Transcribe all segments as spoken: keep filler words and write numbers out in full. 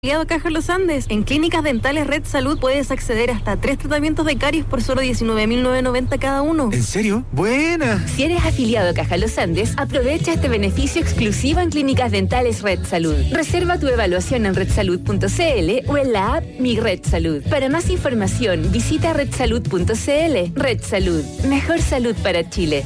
Afiliado a Caja Los Andes, en Clínicas Dentales Red Salud puedes acceder hasta tres tratamientos de caries por solo diecinueve mil novecientos noventa cada uno. ¿En serio? ¡Buena! Si eres afiliado a Caja Los Andes, aprovecha este beneficio exclusivo en Clínicas Dentales Red Salud. Reserva tu evaluación en red salud punto c l o en la app Mi Red Salud. Para más información, visita red salud punto c l. Red Salud, mejor salud para Chile.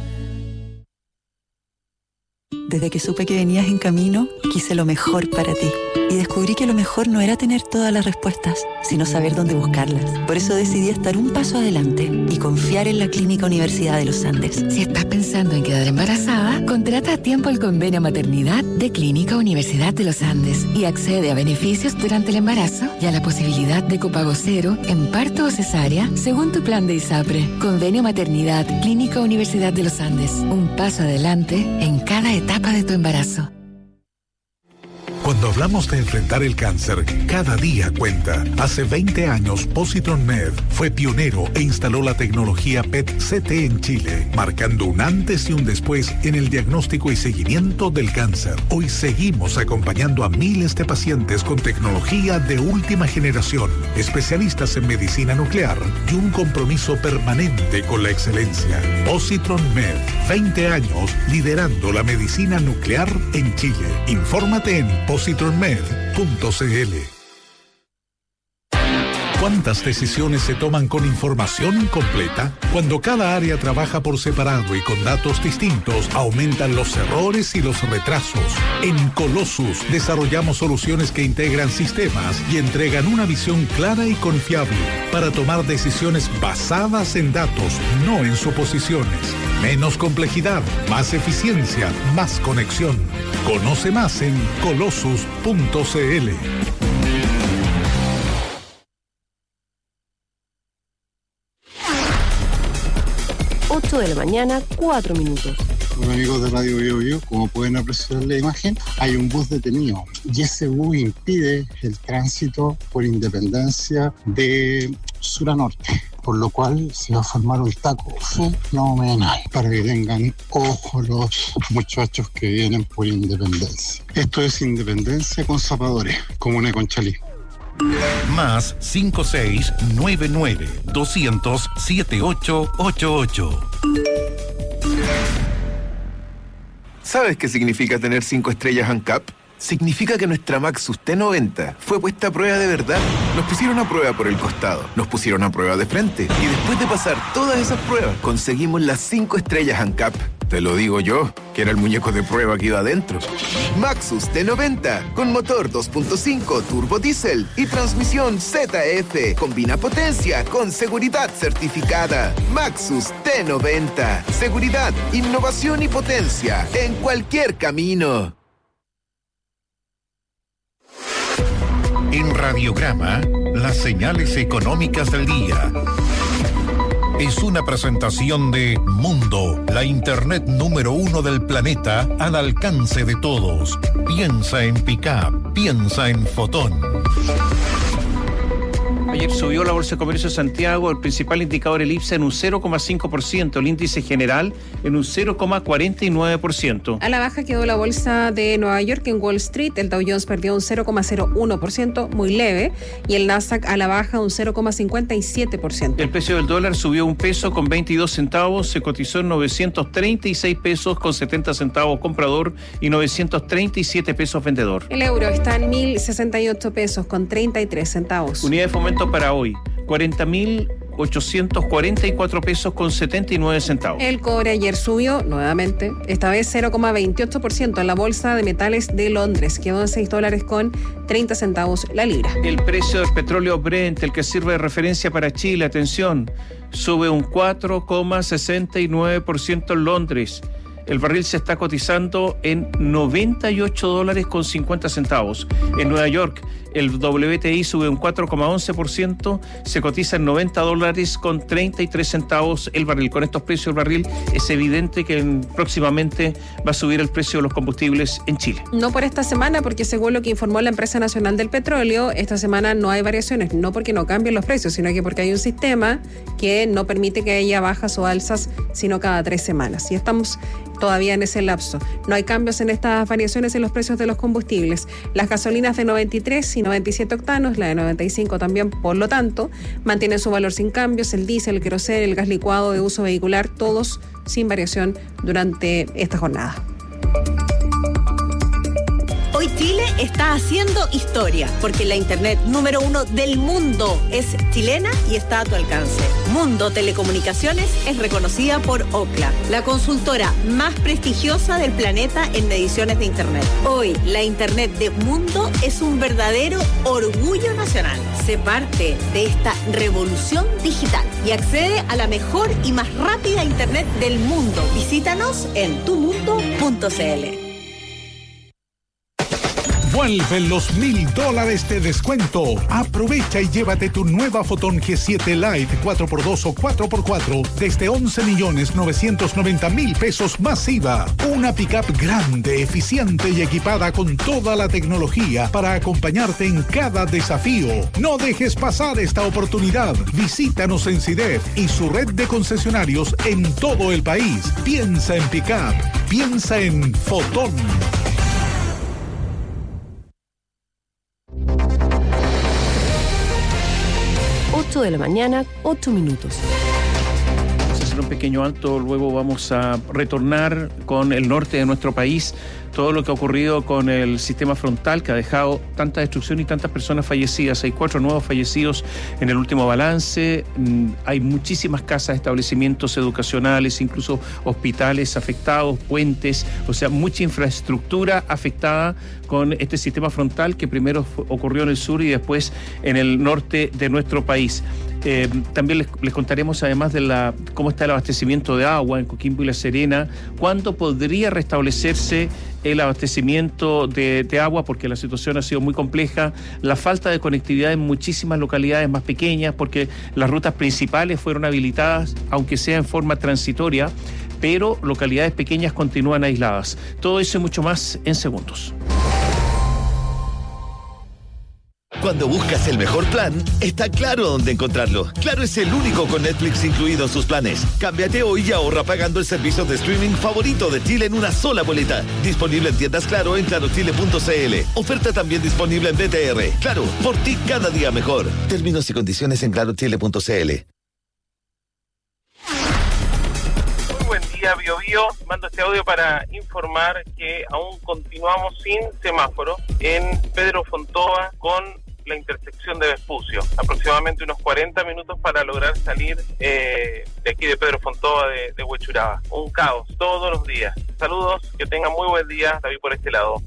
Desde que supe que venías en camino, quise lo mejor para ti. Y descubrí que lo mejor no era tener todas las respuestas, sino saber dónde buscarlas. Por eso decidí estar un paso adelante y confiar en la Clínica Universidad de los Andes. Si estás pensando en quedar embarazada, contrata a tiempo el convenio maternidad de Clínica Universidad de los Andes y accede a beneficios durante el embarazo y a la posibilidad de copago cero en parto o cesárea según tu plan de ISAPRE. Convenio maternidad Clínica Universidad de los Andes. Un paso adelante en cada etapa de tu embarazo. Cuando hablamos de enfrentar el cáncer, cada día cuenta. Hace veinte años, Positron Med fue pionero e instaló la tecnología P E T C T en Chile, marcando un antes y un después en el diagnóstico y seguimiento del cáncer. Hoy seguimos acompañando a miles de pacientes con tecnología de última generación, especialistas en medicina nuclear y un compromiso permanente con la excelencia. Positron Med, veinte años liderando la medicina nuclear en Chile. Infórmate en positron med punto c l. ¿Cuántas decisiones se toman con información incompleta? Cuando cada área trabaja por separado y con datos distintos, aumentan los errores y los retrasos. En Colossus desarrollamos soluciones que integran sistemas y entregan una visión clara y confiable para tomar decisiones basadas en datos, no en suposiciones. Menos complejidad, más eficiencia, más conexión. Conoce más en colossus punto c l. ocho de la mañana, cuatro minutos. Bueno, amigos de Radio Bio Bio, como pueden apreciar la imagen, hay un bus detenido y ese bus impide el tránsito por Independencia de sur a norte, por lo cual se va a formar un taco fenomenal para que tengan ojo los muchachos que vienen por Independencia. Esto es Independencia con Zapadores, comuna de Conchalí. Más cinco seis nueve nueve doscientos siete ocho ocho ocho. ¿Sabes qué significa tener cinco estrellas ANCAP? Significa que nuestra Maxus T noventa fue puesta a prueba de verdad. Nos pusieron a prueba por el costado, nos pusieron a prueba de frente y después de pasar todas esas pruebas conseguimos las cinco estrellas ANCAP. Te lo digo yo, que era el muñeco de prueba que iba adentro. Maxus T noventa, con motor dos punto cinco turbo diésel y transmisión Z F. Combina potencia con seguridad certificada. Maxus T noventa. Seguridad, innovación y potencia en cualquier camino. En Radiograma, las señales económicas del día. Es una presentación de Mundo, la internet número uno del planeta al alcance de todos. Piensa en Pickup, piensa en Fotón. Ayer subió la Bolsa de Comercio de Santiago, el principal indicador, el IPSA, en un cero coma cinco por ciento, el índice general en un cero coma cuarenta y nueve por ciento. A la baja quedó la Bolsa de Nueva York. En Wall Street, el Dow Jones perdió un cero coma cero uno por ciento, muy leve, y el Nasdaq a la baja un cero coma cincuenta y siete por ciento. El precio del dólar subió un peso con veintidós centavos, se cotizó en novecientos treinta y seis pesos con setenta centavos comprador y novecientos treinta y siete pesos vendedor. El euro está en mil sesenta y ocho pesos con treinta y tres centavos. Unidad de fomento para hoy, cuarenta mil ochocientos cuarenta y cuatro pesos con setenta y nueve centavos. El cobre ayer subió nuevamente, esta vez cero coma veintiocho por ciento en la Bolsa de Metales de Londres, quedó en seis dólares con treinta centavos la libra. El precio del petróleo Brent, el que sirve de referencia para Chile, atención, sube un cuatro coma sesenta y nueve por ciento en Londres. El barril se está cotizando en noventa y ocho dólares con cincuenta centavos. En Nueva York, el W T I sube un cuatro coma once por ciento, se cotiza en noventa dólares con treinta y tres centavos el barril. Con estos precios del barril es evidente que próximamente va a subir el precio de los combustibles en Chile. No por esta semana, porque según lo que informó la Empresa Nacional del Petróleo, esta semana no hay variaciones, no porque no cambien los precios, sino que porque hay un sistema que no permite que haya bajas o alzas, sino cada tres semanas. Y estamos todavía en ese lapso. No hay cambios en estas variaciones en los precios de los combustibles. Las gasolinas de noventa y tres y noventa y siete octanos, la de noventa y cinco también, por lo tanto, mantienen su valor sin cambios. El diésel, el queroseno, el gas licuado de uso vehicular, todos sin variación durante esta jornada. Hoy Chile está haciendo historia, porque la internet número uno del mundo es chilena y está a tu alcance. Mundo Telecomunicaciones es reconocida por Ookla, la consultora más prestigiosa del planeta en mediciones de internet. Hoy, la internet de Mundo es un verdadero orgullo nacional. Sé parte de esta revolución digital y accede a la mejor y más rápida internet del mundo. Visítanos en tu mundo punto c l. Vuelven los mil dólares de descuento. Aprovecha y llévate tu nueva Photon G siete Lite cuatro por dos o cuatro por cuatro desde once millones novecientos noventa mil pesos más I V A. Una pickup grande, eficiente y equipada con toda la tecnología para acompañarte en cada desafío. No dejes pasar esta oportunidad. Visítanos en CIDEF y su red de concesionarios en todo el país. Piensa en pickup. Piensa en Photon. ocho de la mañana, ocho minutos. Vamos a hacer un pequeño alto, luego vamos a retornar con el norte de nuestro país. Todo lo que ha ocurrido con el sistema frontal, que ha dejado tanta destrucción y tantas personas fallecidas. Hay cuatro nuevos fallecidos en el último balance. Hay muchísimas casas, establecimientos educacionales, incluso hospitales afectados, puentes, o sea, mucha infraestructura afectada con este sistema frontal que primero fue, ocurrió en el sur y después en el norte de nuestro país. Eh, también les, les contaremos además de la cómo está el abastecimiento de agua en Coquimbo y La Serena, cuándo podría restablecerse el abastecimiento de, de agua, porque la situación ha sido muy compleja, la falta de conectividad en muchísimas localidades más pequeñas, porque las rutas principales fueron habilitadas, aunque sea en forma transitoria, pero localidades pequeñas continúan aisladas. Todo eso y mucho más en segundos. Cuando buscas el mejor plan, está claro dónde encontrarlo. Claro es el único con Netflix incluido en sus planes. Cámbiate hoy y ahorra pagando el servicio de streaming favorito de Chile en una sola boleta. Disponible en tiendas Claro en claro chile punto c l. Oferta también disponible en B T R. Claro, por ti cada día mejor. Términos y condiciones en claro chile punto c l. Muy buen día, Bio Bio. Mando este audio para informar que aún continuamos sin semáforo en Pedro Fontova con la intersección de Vespucio, aproximadamente unos cuarenta minutos para lograr salir eh, de aquí de Pedro Fontova de, de Huechuraba. Un caos todos los días. Saludos, que tengan muy buen día. David por este lado.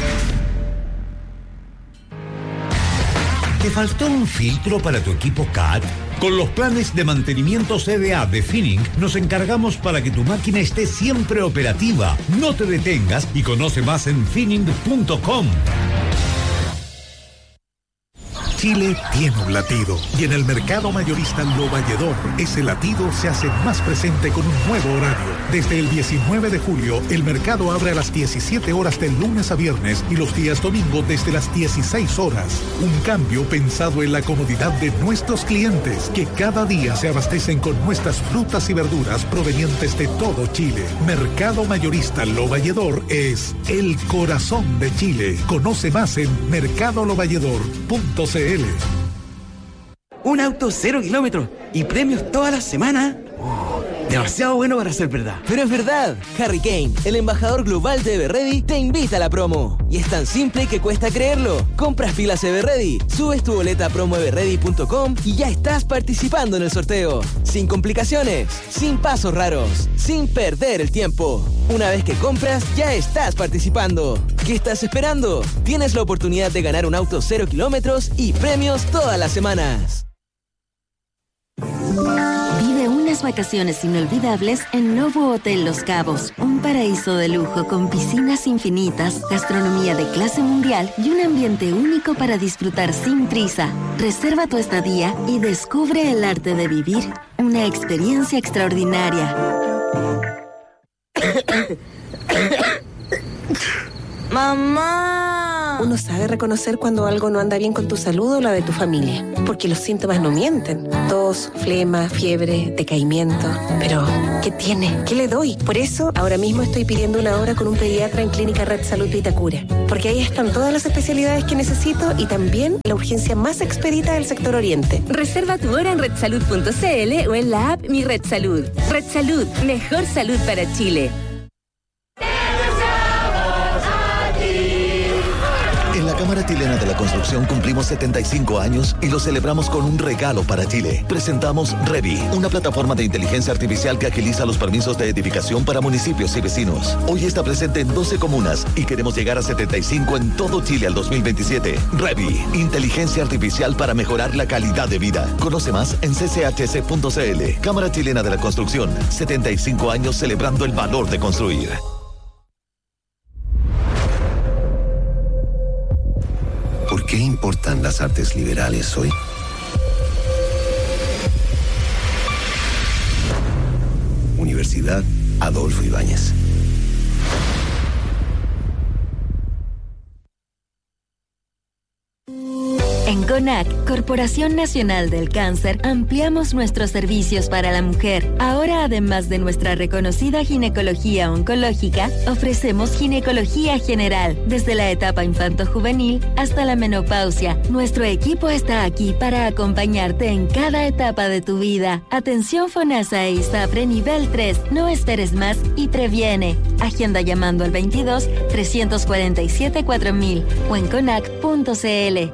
¿Te faltó un filtro para tu equipo C A T? Con los planes de mantenimiento C D A de Finning nos encargamos para que tu máquina esté siempre operativa. No te detengas y conoce más en finning punto com. Chile tiene un latido y en el mercado mayorista Lo Valledor ese latido se hace más presente con un nuevo horario. Desde el diecinueve de julio el mercado abre a las diecisiete horas de lunes a viernes y los días domingo desde las dieciséis horas. Un cambio pensado en la comodidad de nuestros clientes que cada día se abastecen con nuestras frutas y verduras provenientes de todo Chile. Mercado mayorista Lo Valledor es el corazón de Chile. Conoce más en mercado lo valledor punto c l. Un auto cero kilómetros y premios todas las semanas. Oh, demasiado bueno para ser verdad. Pero es verdad. Harry Kane, el embajador global de Everready, te invita a la promo. Y es tan simple que cuesta creerlo. Compras pilas Everready, subes tu boleta a promo everready punto com y ya estás participando en el sorteo. Sin complicaciones, sin pasos raros, sin perder el tiempo. Una vez que compras, ya estás participando. ¿Qué estás esperando? Tienes la oportunidad de ganar un auto cero kilómetros y premios todas las semanas. Vive unas vacaciones inolvidables en Novo Hotel Los Cabos, un paraíso de lujo con piscinas infinitas, gastronomía de clase mundial y un ambiente único para disfrutar sin prisa. Reserva tu estadía y descubre el arte de vivir una experiencia extraordinaria. ¡Mamá! Uno sabe reconocer cuando algo no anda bien con tu salud o la de tu familia, porque los síntomas no mienten. Tos, flema, fiebre, decaimiento. Pero, ¿qué tiene? ¿Qué le doy? Por eso, ahora mismo estoy pidiendo una hora con un pediatra en Clínica Red Salud Vitacura, porque ahí están todas las especialidades que necesito y también la urgencia más expedita del sector oriente. Reserva tu hora en red salud punto c l o en la app Mi Red Salud. Red Salud, mejor salud para Chile. En la Cámara Chilena de la Construcción cumplimos setenta y cinco años y lo celebramos con un regalo para Chile. Presentamos Revi, una plataforma de inteligencia artificial que agiliza los permisos de edificación para municipios y vecinos. Hoy está presente en doce comunas y queremos llegar a setenta y cinco en todo Chile al dos mil veintisiete. Revi, inteligencia artificial para mejorar la calidad de vida. Conoce más en c c h c punto c l. Cámara Chilena de la Construcción, setenta y cinco años celebrando el valor de construir. ¿Por qué importan las artes liberales hoy? Universidad Adolfo Ibáñez. En CONAC, Corporación Nacional del Cáncer, ampliamos nuestros servicios para la mujer. Ahora, además de nuestra reconocida ginecología oncológica, ofrecemos ginecología general, desde la etapa infanto-juvenil hasta la menopausia. Nuestro equipo está aquí para acompañarte en cada etapa de tu vida. Atención FONASA e ISAPRE nivel tres. No esperes más y previene. Agenda llamando al veintidós, trescientos cuarenta y siete, cuatro mil o en conac punto c l.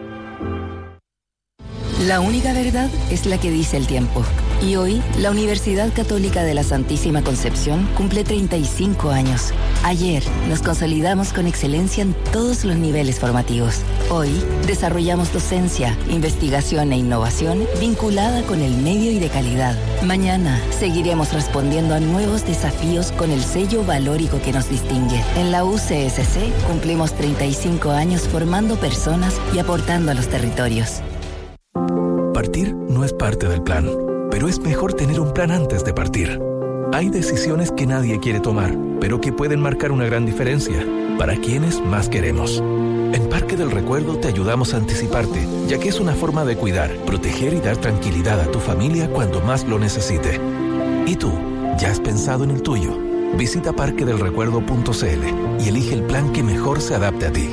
La única verdad es la que dice el tiempo. Y hoy, la Universidad Católica de la Santísima Concepción cumple treinta y cinco años. Ayer, nos consolidamos con excelencia en todos los niveles formativos. Hoy, desarrollamos docencia, investigación e innovación vinculada con el medio y de calidad. Mañana, seguiremos respondiendo a nuevos desafíos con el sello valórico que nos distingue. En la U C S C, cumplimos treinta y cinco años formando personas y aportando a los territorios. Partir no es parte del plan, pero es mejor tener un plan antes de partir. Hay decisiones que nadie quiere tomar, pero que pueden marcar una gran diferencia para quienes más queremos. En Parque del Recuerdo te ayudamos a anticiparte, ya que es una forma de cuidar, proteger y dar tranquilidad a tu familia cuando más lo necesite. ¿Y tú? ¿Ya has pensado en el tuyo? Visita parque del recuerdo punto c l y elige el plan que mejor se adapte a ti.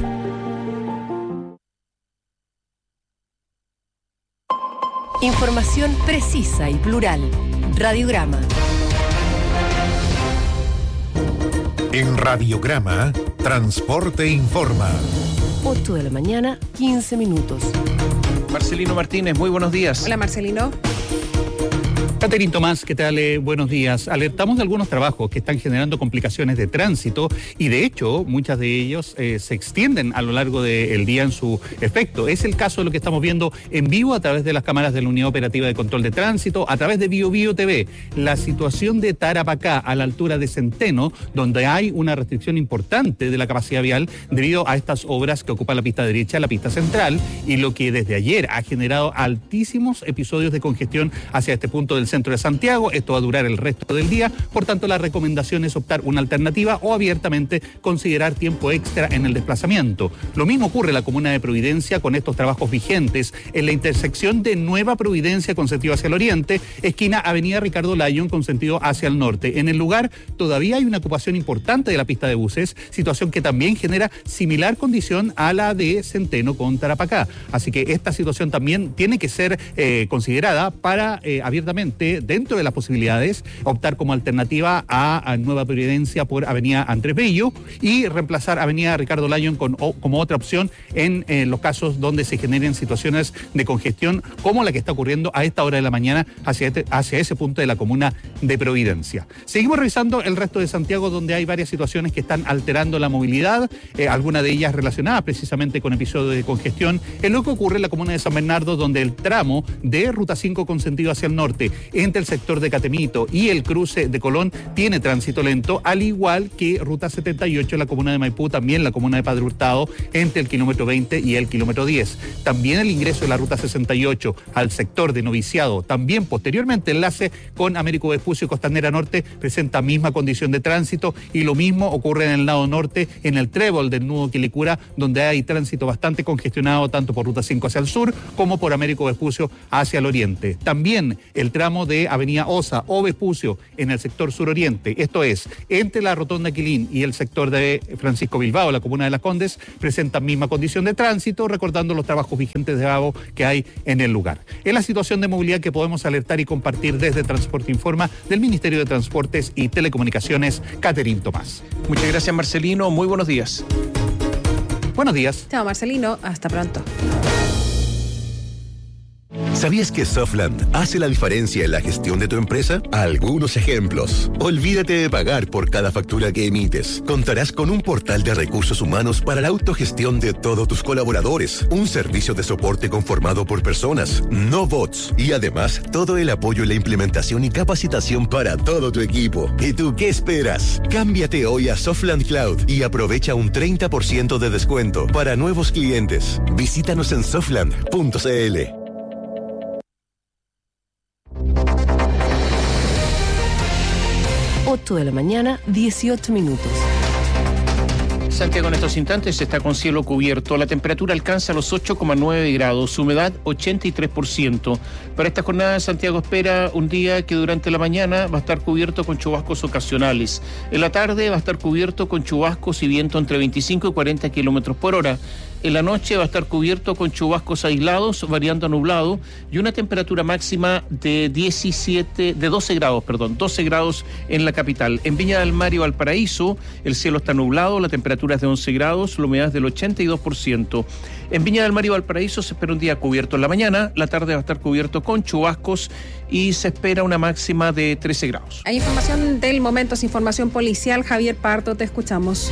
Información precisa y plural. Radiograma. En Radiograma, Transporte Informa. ocho de la mañana, quince minutos. Marcelino Martínez, muy buenos días. Hola, Marcelino. Caterín Tomás, ¿qué tal? Eh, buenos días. Alertamos de algunos trabajos que están generando complicaciones de tránsito y de hecho muchas de ellos eh, se extienden a lo largo del día en su efecto. Es el caso de lo que estamos viendo en vivo a través de las cámaras de la Unidad Operativa de Control de Tránsito, a través de Bio Bio T V. La situación de Tarapacá a la altura de Centeno, donde hay una restricción importante de la capacidad vial debido a estas obras que ocupan la pista derecha, la pista central, y lo que desde ayer ha generado altísimos episodios de congestión hacia este punto del centro de Santiago. Esto va a durar el resto del día, por tanto la recomendación es optar una alternativa o abiertamente considerar tiempo extra en el desplazamiento. Lo mismo ocurre en la comuna de Providencia con estos trabajos vigentes en la intersección de Nueva Providencia con sentido hacia el oriente, esquina Avenida Ricardo Lyon con sentido hacia el norte. En el lugar todavía hay una ocupación importante de la pista de buses, situación que también genera similar condición a la de Centeno con Tarapacá. Así que esta situación también tiene que ser eh, considerada para eh, abiertamente, dentro de las posibilidades, optar como alternativa a, a Nueva Providencia por Avenida Andrés Bello y reemplazar Avenida Ricardo Lyon con, o, como otra opción en eh, los casos donde se generen situaciones de congestión como la que está ocurriendo a esta hora de la mañana hacia, este, hacia ese punto de la comuna de Providencia. Seguimos revisando el resto de Santiago, donde hay varias situaciones que están alterando la movilidad, eh, algunas de ellas relacionadas precisamente con episodios de congestión, en lo que ocurre en la comuna de San Bernardo, donde el tramo de Ruta cinco con sentido hacia el norte entre el sector de Catemito y el cruce de Colón tiene tránsito lento, al igual que Ruta setenta y ocho en la comuna de Maipú, también la comuna de Padre Hurtado, entre el kilómetro veinte y el kilómetro diez. También el ingreso de la Ruta sesenta y ocho al sector de Noviciado, también posteriormente enlace con Américo Vespucio y Costanera Norte, presenta misma condición de tránsito, y lo mismo ocurre en el lado norte, en el trébol del nudo Quilicura, donde hay tránsito bastante congestionado tanto por Ruta cinco hacia el sur como por Américo Vespucio hacia el oriente. También el tramo de Avenida Osa o Vespucio en el sector suroriente, esto es, entre la Rotonda Quilín y el sector de Francisco Bilbao, la comuna de Las Condes, presenta misma condición de tránsito, recordando los trabajos vigentes de vago que hay en el lugar. Es la situación de movilidad que podemos alertar y compartir desde Transporte Informa del Ministerio de Transportes y Telecomunicaciones, Caterín Tomás. Muchas gracias, Marcelino. Muy buenos días. Buenos días. Chao, Marcelino. Hasta pronto. ¿Sabías que Softland hace la diferencia en la gestión de tu empresa? Algunos ejemplos. Olvídate de pagar por cada factura que emites. Contarás con un portal de recursos humanos para la autogestión de todos tus colaboradores. Un servicio de soporte conformado por personas, no bots. Y además, todo el apoyo en la implementación y capacitación para todo tu equipo. ¿Y tú qué esperas? Cámbiate hoy a Softland Cloud y aprovecha un treinta por ciento de descuento para nuevos clientes. Visítanos en softland punto c l. ocho de la mañana, dieciocho minutos. Santiago en estos instantes está con cielo cubierto. La temperatura alcanza los ocho coma nueve grados, humedad ochenta y tres por ciento. Para esta jornada, Santiago espera un día que durante la mañana va a estar cubierto con chubascos ocasionales. En la tarde va a estar cubierto con chubascos y viento entre veinticinco y cuarenta kilómetros por hora. En la noche va a estar cubierto con chubascos aislados, variando a nublado, y una temperatura máxima de diecisiete, de doce grados, perdón, doce grados en la capital. En Viña del Mar y Valparaíso, el cielo está nublado, la temperatura es de once grados, la humedad es del ochenta y dos por ciento. En Viña del Mar y Valparaíso se espera un día cubierto en la mañana, la tarde va a estar cubierto con chubascos y se espera una máxima de trece grados. Hay información del momento, es información policial. Javier Pardo, te escuchamos.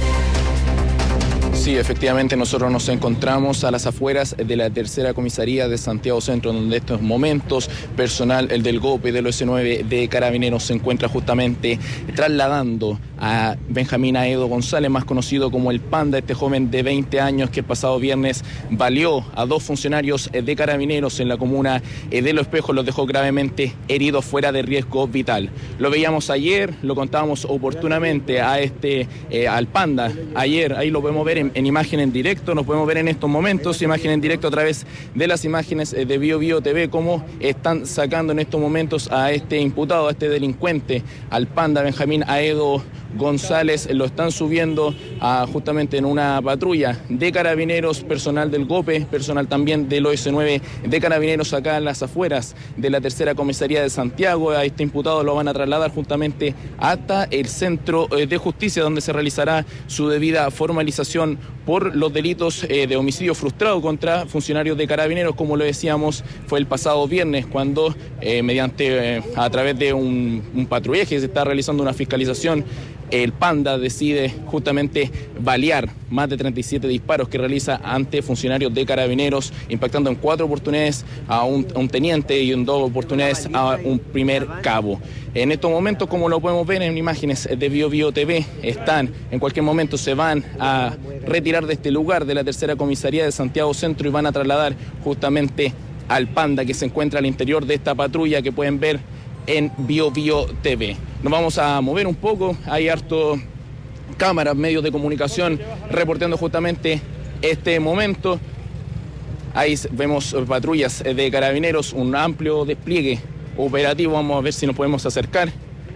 Sí, efectivamente nosotros nos encontramos a las afueras de la tercera comisaría de Santiago Centro, donde en estos momentos personal el del GOPE del O S nueve de Carabineros se encuentra justamente trasladando a Benjamín Aedo González, más conocido como el Panda, este joven de veinte años que el pasado viernes baleó a dos funcionarios de Carabineros en la comuna de Los Espejos, los dejó gravemente heridos fuera de riesgo vital. Lo veíamos ayer, lo contábamos oportunamente a este, eh, al Panda, ayer, ahí lo podemos ver en en imagen en directo, nos podemos ver en estos momentos, imagen en directo a través de las imágenes de Bio Bio T V, cómo están sacando en estos momentos a este imputado, a este delincuente, al Panda Benjamín Aedo González, lo están subiendo a, justamente en una patrulla de Carabineros, personal del GOPE, personal también del O S nueve de Carabineros acá en las afueras de la tercera comisaría de Santiago. A este imputado lo van a trasladar justamente hasta el centro de justicia, donde se realizará su debida formalización por los delitos eh, de homicidio frustrado contra funcionarios de Carabineros. Como lo decíamos, fue el pasado viernes cuando eh, mediante, eh, a través de un, un patrullaje, se está realizando una fiscalización, el Panda decide justamente balear más de treinta y siete disparos que realiza ante funcionarios de Carabineros, impactando en cuatro oportunidades a un, a un teniente y en dos oportunidades a un primer cabo. En estos momentos, como lo podemos ver en imágenes de Bio Bio T V, están, en cualquier momento se van a retirar de este lugar, de la tercera comisaría de Santiago Centro, y van a trasladar justamente al Panda, que se encuentra al interior de esta patrulla que pueden ver en Bio Bio T V. Nos vamos a mover un poco, hay harto cámaras, medios de comunicación reportando justamente este momento. Ahí vemos patrullas de Carabineros, un amplio despliegue operativo. Vamos a ver si nos podemos acercar.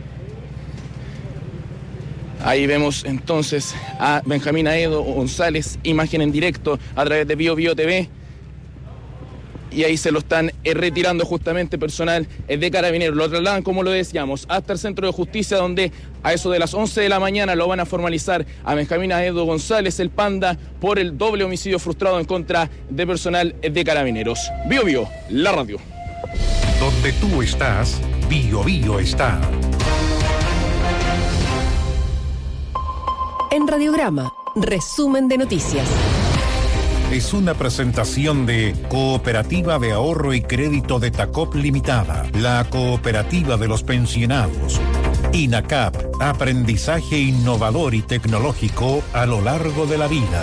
Ahí vemos entonces a Benjamín Aedo González, imagen en directo a través de Bio Bio T V. Y ahí se lo están eh, retirando justamente personal eh, de Carabineros. Lo trasladan, como lo decíamos, hasta el centro de justicia, donde a eso de las once de la mañana lo van a formalizar a Benjamín Aedo González, el Panda, por el doble homicidio frustrado en contra de personal eh, de Carabineros. Bio Bio, la radio. Donde tú estás, Bio Bio está. En Radiograma, resumen de noticias. es una presentación de Cooperativa de Ahorro y Crédito de Tacop Limitada, la cooperativa de los pensionados. INACAP, aprendizaje innovador y tecnológico a lo largo de la vida.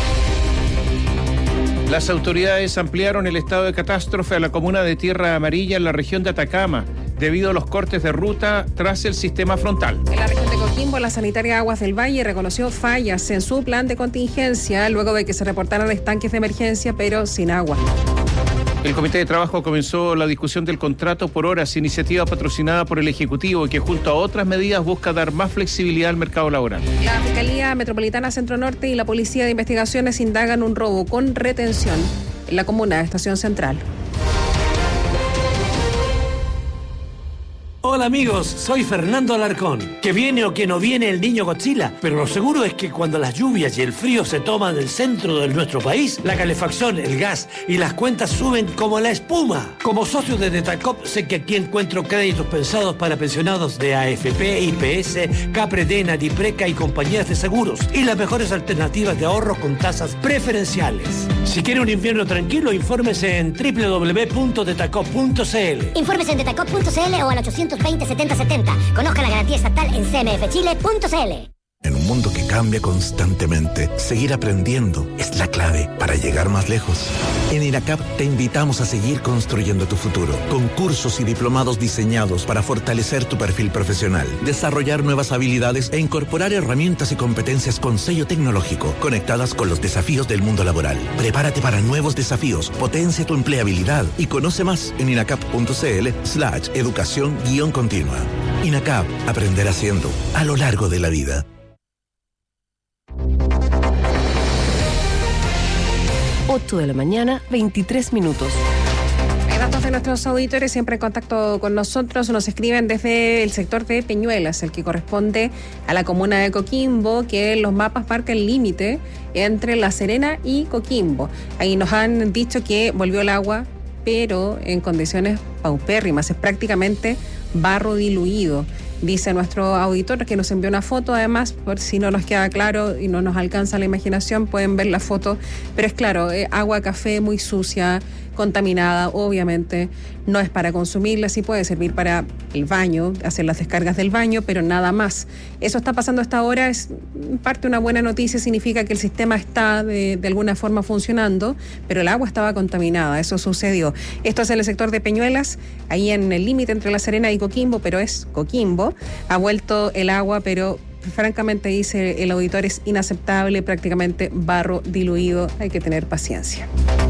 Las autoridades ampliaron el estado de catástrofe a la comuna de Tierra Amarilla en la región de Atacama, debido a los cortes de ruta tras el sistema frontal. En la región de Coquimbo, la sanitaria Aguas del Valle reconoció fallas en su plan de contingencia luego de que se reportaran estanques de emergencia, pero sin agua. El Comité de Trabajo comenzó la discusión del contrato por horas, iniciativa patrocinada por el Ejecutivo, que junto a otras medidas busca dar más flexibilidad al mercado laboral. La Fiscalía Metropolitana Centro Norte y la Policía de Investigaciones indagan un robo con retención en la comuna de Estación Central. Hola amigos, soy Fernando Alarcón. Que viene o que no viene el niño Godzilla, pero lo seguro es que cuando las lluvias y el frío se toman el centro de nuestro país, la calefacción, el gas y las cuentas suben como la espuma. Como socio de Detacop sé que aquí encuentro créditos pensados para pensionados de A F P, I P S, Capredena, Dipreca y compañías de seguros y las mejores alternativas de ahorro con tasas preferenciales. Si quiere un invierno tranquilo, infórmese en doble u doble u doble u punto detacop punto c l. Infórmese en detacop punto c l o al ochocientos veinte setenta setenta. Conozca la garantía estatal en c m f chile punto c l. En un mundo que cambia constantemente, seguir aprendiendo es la clave para llegar más lejos. En INACAP te invitamos a seguir construyendo tu futuro, con cursos y diplomados diseñados para fortalecer tu perfil profesional, desarrollar nuevas habilidades e incorporar herramientas y competencias con sello tecnológico, conectadas con los desafíos del mundo laboral. Prepárate para nuevos desafíos, potencia tu empleabilidad y conoce más en inacap punto c l slash educación guión continua. INACAP, aprender haciendo, a lo largo de la vida. ocho de la mañana, veintitrés minutos. Hay datos de nuestros auditores siempre en contacto con nosotros. Nos escriben desde el sector de Peñuelas, el que corresponde a la comuna de Coquimbo, que en los mapas marca el límite entre La Serena y Coquimbo. Ahí nos han dicho que volvió el agua, pero en condiciones paupérrimas. Es prácticamente barro diluido. Dice nuestro auditor, que nos envió una foto, además, por si no nos queda claro y no nos alcanza la imaginación, pueden ver la foto, pero es claro, eh, agua café muy sucia, contaminada, obviamente, no es para consumirla, sí puede servir para el baño, hacer las descargas del baño, pero nada más. Eso está pasando hasta ahora, es en parte una buena noticia, significa que el sistema está de, de alguna forma funcionando, pero el agua estaba contaminada, eso sucedió. Esto es en el sector de Peñuelas, ahí en el límite entre La Serena y Coquimbo, pero es Coquimbo. Ha vuelto el agua, pero francamente, dice el auditor, es inaceptable, prácticamente barro diluido, hay que tener paciencia.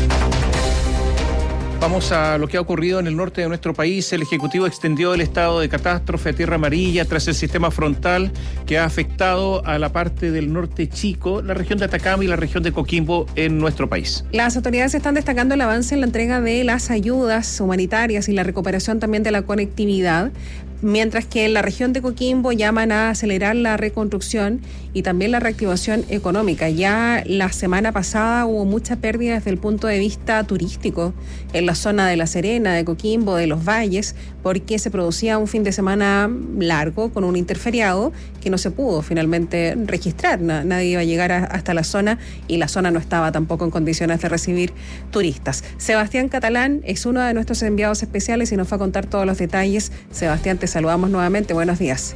Vamos a lo que ha ocurrido en el norte de nuestro país. El Ejecutivo extendió el estado de catástrofe a Tierra Amarilla tras el sistema frontal que ha afectado a la parte del norte chico, la región de Atacama y la región de Coquimbo en nuestro país. Las autoridades están destacando el avance en la entrega de las ayudas humanitarias y la recuperación también de la conectividad, mientras que en la región de Coquimbo llaman a acelerar la reconstrucción y también la reactivación económica. Ya la semana pasada hubo mucha pérdida desde el punto de vista turístico en la zona de La Serena, de Coquimbo, de los valles, porque se producía un fin de semana largo con un interferiado que no se pudo finalmente registrar. Nadie iba a llegar a, hasta la zona y la zona no estaba tampoco en condiciones de recibir turistas. Sebastián Catalán es uno de nuestros enviados especiales y nos va a contar todos los detalles. Sebastián, te saludamos nuevamente. Buenos días.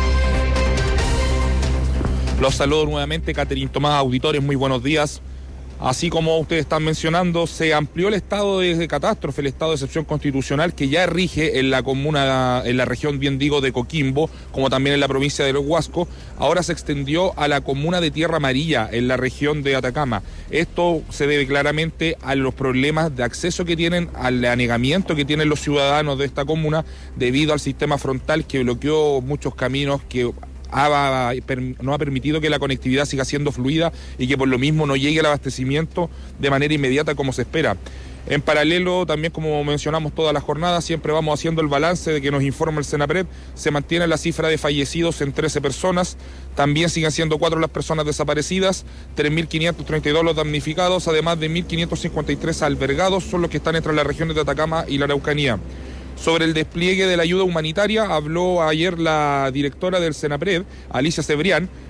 Los saludo nuevamente, Catherine Tomás, auditores, muy buenos días. Así como ustedes están mencionando, se amplió el estado de catástrofe, el estado de excepción constitucional que ya rige en la comuna, en la región, bien digo, de Coquimbo, como también en la provincia de Los Huascos. Ahora se extendió a la comuna de Tierra Amarilla, en la región de Atacama. Esto se debe claramente a los problemas de acceso que tienen, al anegamiento que tienen los ciudadanos de esta comuna debido al sistema frontal que bloqueó muchos caminos, que Ha, no ha permitido que la conectividad siga siendo fluida y que por lo mismo no llegue el abastecimiento de manera inmediata como se espera. En paralelo, también como mencionamos toda la jornada, siempre vamos haciendo el balance de que nos informa el Senapred. Se mantiene la cifra de fallecidos en trece personas, también siguen siendo cuatro las personas desaparecidas, tres mil quinientos treinta y dos los damnificados, además de mil quinientos cincuenta y tres albergados, son los que están entre las regiones de Atacama y la Araucanía. Sobre el despliegue de la ayuda humanitaria habló ayer la directora del Senapred, Alicia Cebrián,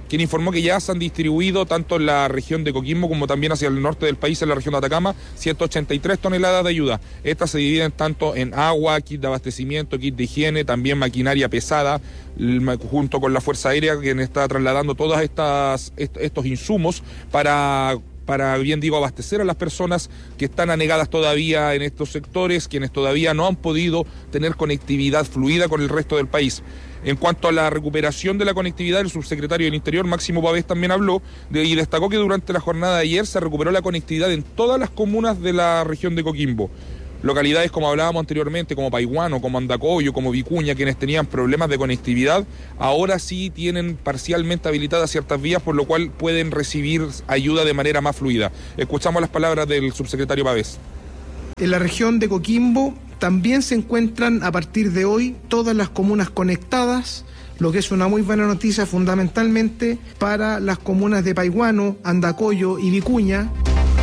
quien informó que ya se han distribuido tanto en la región de Coquimbo como también hacia el norte del país, en la región de Atacama, ciento ochenta y tres toneladas de ayuda. Estas se dividen tanto en agua, kit de abastecimiento, kit de higiene, también maquinaria pesada, junto con la Fuerza Aérea, quien está trasladando todos estas estos insumos para... para, bien digo, abastecer a las personas que están anegadas todavía en estos sectores, quienes todavía no han podido tener conectividad fluida con el resto del país. En cuanto a la recuperación de la conectividad, el subsecretario del Interior, Máximo Pavés, también habló de, y destacó que durante la jornada de ayer se recuperó la conectividad en todas las comunas de la región de Coquimbo. Localidades como hablábamos anteriormente, como Paiguano, como Andacoyo, como Vicuña, quienes tenían problemas de conectividad, ahora sí tienen parcialmente habilitadas ciertas vías, por lo cual pueden recibir ayuda de manera más fluida. Escuchamos las palabras del subsecretario Pavés. En la región de Coquimbo también se encuentran a partir de hoy todas las comunas conectadas, lo que es una muy buena noticia fundamentalmente para las comunas de Paiguano, Andacoyo y Vicuña.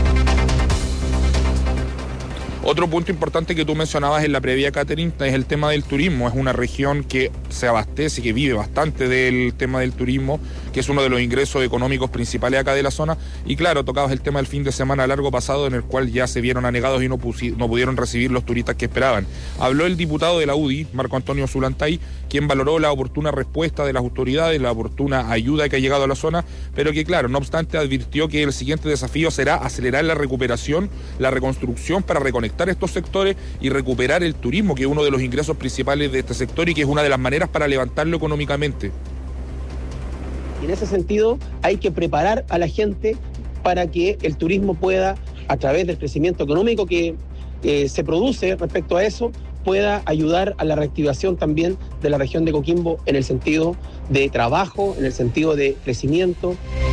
Otro punto importante que tú mencionabas en la previa, Catherine, es el tema del turismo. Es una región que se abastece, que vive bastante del tema del turismo, que es uno de los ingresos económicos principales acá de la zona. Y claro, tocabas el tema del fin de semana largo pasado, en el cual ya se vieron anegados y no, pusi- no pudieron recibir los turistas que esperaban. Habló el diputado de la U D I, Marco Antonio Zulantay, quien valoró la oportuna respuesta de las autoridades, la oportuna ayuda que ha llegado a la zona, pero que claro, no obstante advirtió que el siguiente desafío será acelerar la recuperación, la reconstrucción para reconectar estos sectores y recuperar el turismo, que es uno de los ingresos principales de este sector y que es una de las maneras para levantarlo económicamente. Y en ese sentido hay que preparar a la gente para que el turismo pueda, a través del crecimiento económico que eh, se produce respecto a eso, pueda ayudar a la reactivación también de la región de Coquimbo en el sentido de trabajo, en el sentido de crecimiento.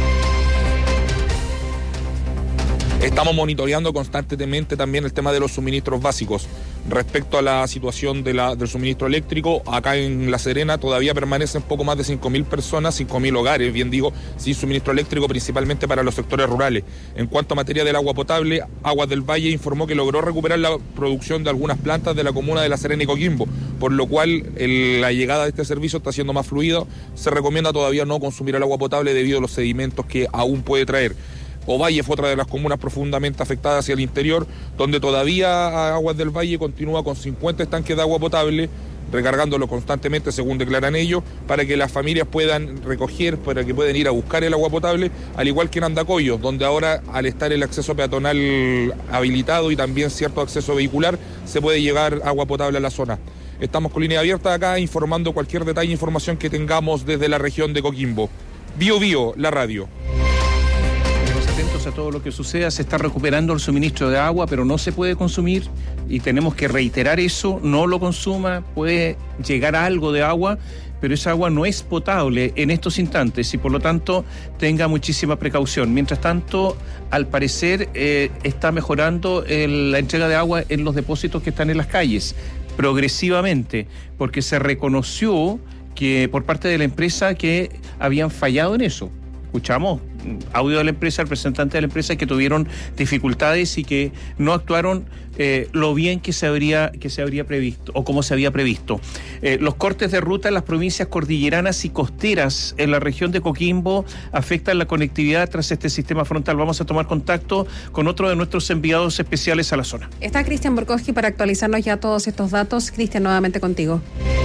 Estamos monitoreando constantemente también el tema de los suministros básicos. Respecto a la situación de la, del suministro eléctrico, acá en La Serena todavía permanecen poco más de cinco mil personas, cinco mil hogares, bien digo, sin suministro eléctrico, principalmente para los sectores rurales. En cuanto a materia del agua potable, Aguas del Valle informó que logró recuperar la producción de algunas plantas de la comuna de La Serena y Coquimbo, por lo cual el, la llegada de este servicio está siendo más fluida. Se recomienda todavía no consumir el agua potable debido a los sedimentos que aún puede traer. Ovalle fue otra de las comunas profundamente afectadas hacia el interior, donde todavía Aguas del Valle continúa con cincuenta estanques de agua potable, recargándolo constantemente según declaran ellos, para que las familias puedan recoger, para que puedan ir a buscar el agua potable, al igual que en Andacoyo, donde ahora al estar el acceso peatonal habilitado y también cierto acceso vehicular, se puede llevar agua potable a la zona. Estamos con línea abierta acá informando cualquier detalle e información que tengamos desde la región de Coquimbo. Bio Bio, la radio. Atentos a todo lo que suceda, se está recuperando el suministro de agua, pero no se puede consumir y tenemos que reiterar eso, no lo consuma, puede llegar a algo de agua, pero esa agua no es potable en estos instantes y por lo tanto tenga muchísima precaución. Mientras tanto, al parecer eh, está mejorando el, la entrega de agua en los depósitos que están en las calles, progresivamente, porque se reconoció que por parte de la empresa que habían fallado en eso. Escuchamos audio de la empresa, el representante de la empresa, que tuvieron dificultades y que no actuaron eh, lo bien que se habría que se habría previsto o como se había previsto. Eh, los cortes de ruta en las provincias cordilleranas y costeras en la región de Coquimbo afectan la conectividad tras este sistema frontal. Vamos a tomar contacto con otro de nuestros enviados especiales a la zona. Está Cristian Borkowski para actualizarnos ya todos estos datos. Cristian, nuevamente contigo.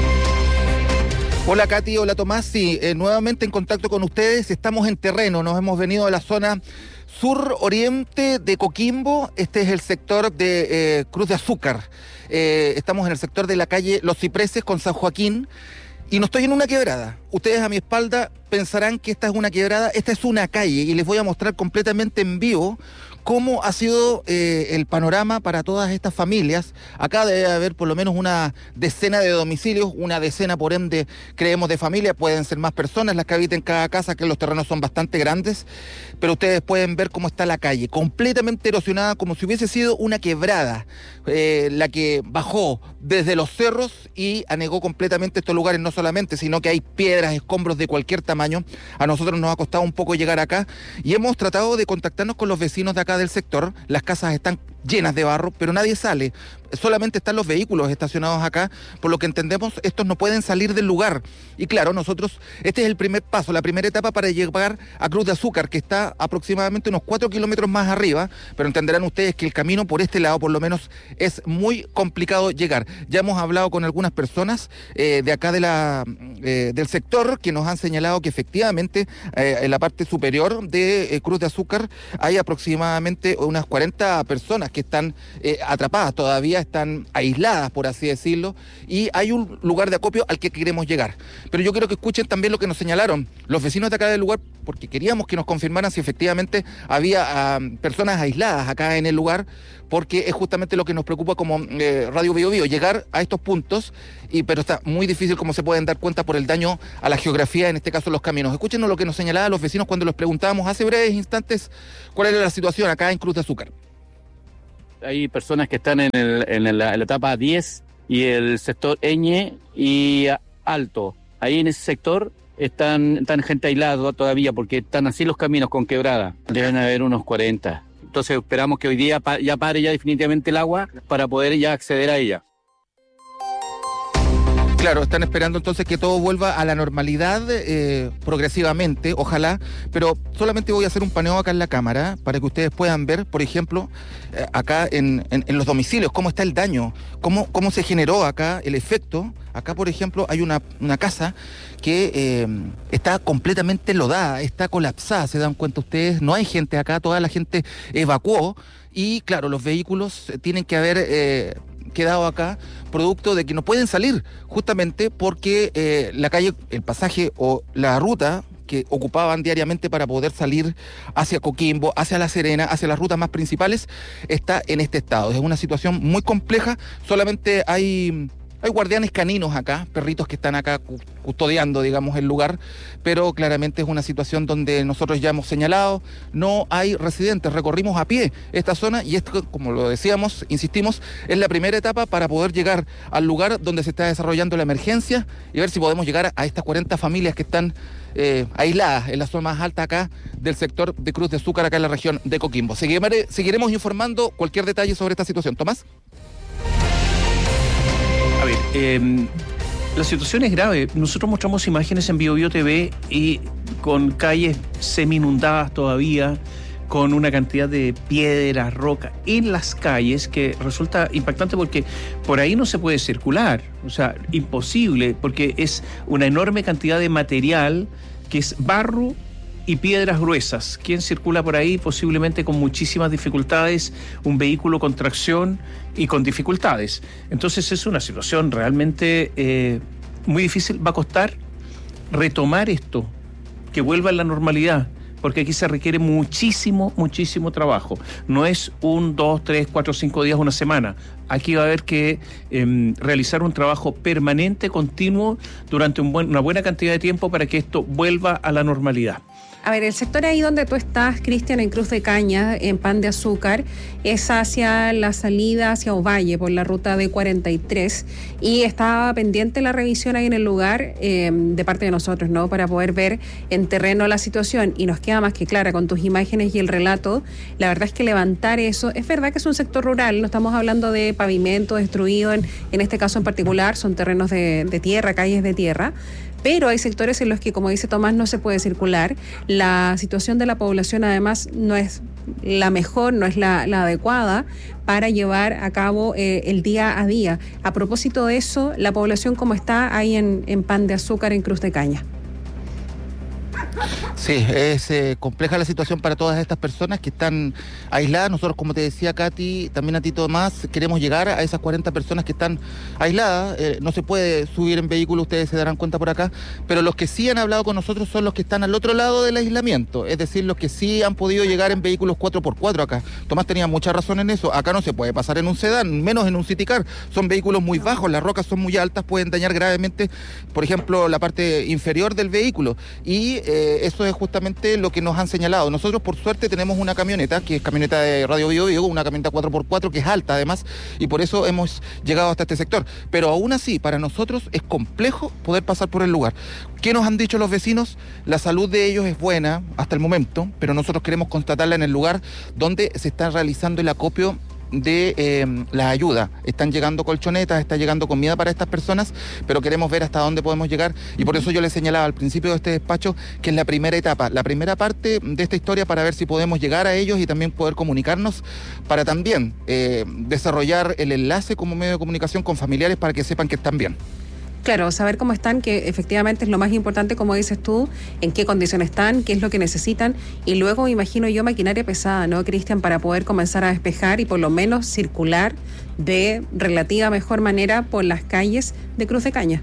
Hola Katy, hola Tomás, sí, eh, nuevamente en contacto con ustedes, estamos en terreno, nos hemos venido a la zona sur-oriente de Coquimbo, este es el sector de eh, Cruz de Azúcar, eh, estamos en el sector de la calle Los Cipreses con San Joaquín y no estoy en una quebrada. Ustedes a mi espalda pensarán que esta es una quebrada, esta es una calle y les voy a mostrar completamente en vivo cómo ha sido eh, el panorama para todas estas familias. Acá debe haber por lo menos una decena de domicilios, una decena por ende creemos de familias, pueden ser más personas las que habiten cada casa, que los terrenos son bastante grandes, pero ustedes pueden ver cómo está la calle, completamente erosionada como si hubiese sido una quebrada, eh, la que bajó desde los cerros y anegó completamente estos lugares, no solamente, sino que hay piedras, escombros de cualquier tamaño. A nosotros nos ha costado un poco llegar acá y hemos tratado de contactarnos con los vecinos de acá del sector. Las casas están llenas de barro, pero nadie sale. solamente están los vehículos estacionados acá, por lo que entendemos estos no pueden salir del lugar. Y claro, nosotros, este es el primer paso, la primera etapa para llegar a Cruz de Azúcar, que está aproximadamente unos cuatro kilómetros más arriba, pero entenderán ustedes que el camino por este lado por lo menos es muy complicado llegar. Ya hemos hablado con algunas personas eh, de acá de la, eh, del sector que nos han señalado que efectivamente eh, en la parte superior de eh, Cruz de Azúcar hay aproximadamente unas cuarenta personas que están eh, atrapadas, todavía están aisladas, por así decirlo, y hay un lugar de acopio al que queremos llegar. Pero yo quiero que escuchen también lo que nos señalaron los vecinos de acá del lugar, porque queríamos que nos confirmaran si efectivamente había uh, personas aisladas acá en el lugar, porque es justamente lo que nos preocupa como eh, Radio Bio Bio, llegar a estos puntos, y pero está muy difícil, como se pueden dar cuenta, por el daño a la geografía, en este caso los caminos. Escúchenos lo que nos señalaban los vecinos cuando los preguntábamos hace breves instantes cuál era la situación acá en Cruz de Azúcar. Hay personas que están en, el, en, la, en la etapa diez y el sector Eñe y Alto. Ahí en ese sector están, están gente aislada todavía porque están así los caminos con quebrada. Deben haber unos cuarenta. Entonces esperamos que hoy día pa- ya pare ya definitivamente el agua para poder ya acceder a ella. Claro, están esperando entonces que todo vuelva a la normalidad eh, progresivamente, ojalá, pero solamente voy a hacer un paneo acá en la cámara para que ustedes puedan ver, por ejemplo, eh, acá en, en, en los domicilios, cómo está el daño, cómo, cómo se generó acá el efecto. Acá, por ejemplo, hay una, una casa que eh, está completamente enlodada, está colapsada, se dan cuenta ustedes, no hay gente acá, toda la gente evacuó y claro, los vehículos tienen que haber... Eh, quedado acá producto de que no pueden salir justamente porque eh, la calle, el pasaje o la ruta que ocupaban diariamente para poder salir hacia Coquimbo, hacia La Serena, hacia las rutas más principales, está en este estado. Es una situación muy compleja, solamente hay... Hay guardianes caninos acá, perritos que están acá custodiando, digamos, el lugar, pero claramente es una situación donde nosotros ya hemos señalado, no hay residentes, recorrimos a pie esta zona y esto, como lo decíamos, insistimos, es la primera etapa para poder llegar al lugar donde se está desarrollando la emergencia y ver si podemos llegar a estas cuarenta familias que están eh, aisladas en la zona más alta acá del sector de Cruz de Azúcar, acá en la región de Coquimbo. Seguiremos, seguiremos informando cualquier detalle sobre esta situación. Tomás. A ver, eh, la situación es grave. Nosotros mostramos imágenes en Bio Bio T V y con calles semi inundadas todavía, con una cantidad de piedras, rocas en las calles que resulta impactante porque por ahí no se puede circular. O sea, imposible, porque es una enorme cantidad de material que es barro y piedras gruesas. ¿Quién circula por ahí? Posiblemente con muchísimas dificultades, un vehículo con tracción y con dificultades. Entonces es una situación realmente eh, muy difícil. Va a costar retomar esto, que vuelva a la normalidad, porque aquí se requiere muchísimo, muchísimo trabajo. No es un, dos, tres, cuatro, cinco días, una semana. Aquí va a haber que eh, realizar un trabajo permanente, continuo, durante un buen, una buena cantidad de tiempo para que esto vuelva a la normalidad. A ver, el sector ahí donde tú estás, Cristian, en Cruz de Caña, en Pan de Azúcar, es hacia la salida hacia Ovalle por la ruta D cuarenta y tres y estaba pendiente la revisión ahí en el lugar eh, de parte de nosotros, ¿no? Para poder ver en terreno la situación y nos queda más que clara con tus imágenes y el relato. La verdad es que levantar eso, es verdad que es un sector rural, no estamos hablando de pavimento destruido, en, en este caso en particular son terrenos de, de tierra, calles de tierra, pero hay sectores en los que, como dice Tomás, no se puede circular. La situación de la población además no es la mejor, no es la, la adecuada para llevar a cabo eh, el día a día. A propósito de eso, la población como está ahí en, en Pan de Azúcar, en Cruz de Caña. Sí, es eh, compleja la situación para todas estas personas que están aisladas. Nosotros, como te decía Katy, también a ti Tomás, queremos llegar a esas cuarenta personas que están aisladas. Eh, no se puede subir en vehículo, ustedes se darán cuenta por acá, pero los que sí han hablado con nosotros son los que están al otro lado del aislamiento, es decir, los que sí han podido llegar en vehículos cuatro por cuatro acá. Tomás tenía mucha razón en eso, acá no se puede pasar en un sedán, menos en un City Car, son vehículos muy bajos, las rocas son muy altas, pueden dañar gravemente, por ejemplo, la parte inferior del vehículo, y eh, eso es justamente lo que nos han señalado. Nosotros, por suerte, tenemos una camioneta, que es camioneta de Radio Bio Bio, una camioneta cuatro por cuatro, que es alta además, y por eso hemos llegado hasta este sector. Pero aún así, para nosotros es complejo poder pasar por el lugar. ¿Qué nos han dicho los vecinos? La salud de ellos es buena hasta el momento, pero nosotros queremos constatarla en el lugar donde se está realizando el acopio de eh, la ayuda. Están llegando colchonetas, está llegando comida para estas personas, pero queremos ver hasta dónde podemos llegar y por eso yo les señalaba al principio de este despacho que es la primera etapa, la primera parte de esta historia para ver si podemos llegar a ellos y también poder comunicarnos para también eh, desarrollar el enlace como medio de comunicación con familiares para que sepan que están bien. Claro, saber cómo están, que efectivamente es lo más importante, como dices tú, en qué condiciones están, qué es lo que necesitan, y luego, imagino yo, maquinaria pesada, ¿no, Cristian?, para poder comenzar a despejar y por lo menos circular de relativa mejor manera por las calles de Cruz de Caña.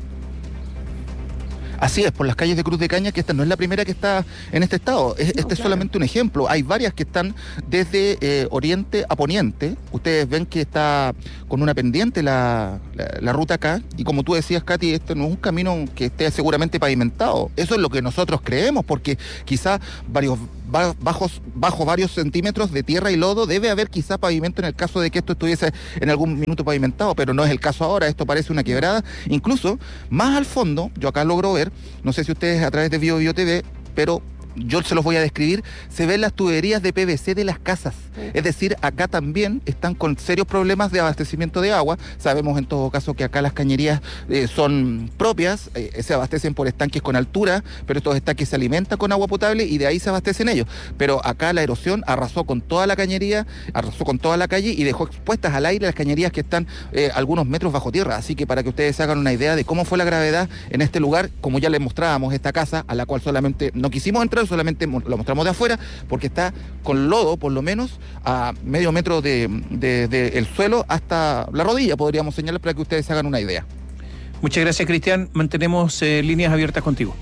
Así es, por las calles de Cruz de Caña, que esta no es la primera que está en este estado. Es, no, este claro. es solamente un ejemplo. Hay varias que están desde eh, oriente a poniente. Ustedes ven que está con una pendiente la, la, la ruta acá. Y como tú decías, Katy, este no es un camino que esté seguramente pavimentado. Eso es lo que nosotros creemos, porque quizá varios bajos, bajo varios centímetros de tierra y lodo debe haber quizá pavimento en el caso de que esto estuviese en algún minuto pavimentado, pero no es el caso ahora. Esto parece una quebrada. Incluso, más al fondo, yo acá logro ver, no sé si ustedes a través de Bio Bio T V, pero yo se los voy a describir, se ven las tuberías de P V C de las casas. Es decir, acá también están con serios problemas de abastecimiento de agua. Sabemos en todo caso que acá las cañerías eh, son propias, eh, se abastecen por estanques con altura, pero estos estanques se alimentan con agua potable y de ahí se abastecen ellos. Pero acá la erosión arrasó con toda la cañería, arrasó con toda la calle y dejó expuestas al aire las cañerías que están eh, algunos metros bajo tierra. Así que para que ustedes hagan una idea de cómo fue la gravedad en este lugar, como ya les mostrábamos esta casa, a la cual solamente no quisimos entrar, solamente lo mostramos de afuera, porque está con lodo, por lo menos, a medio metro de, de, de el suelo hasta la rodilla, podríamos señalar, para que ustedes hagan una idea. Muchas gracias, Cristian. Mantenemos eh, líneas abiertas contigo.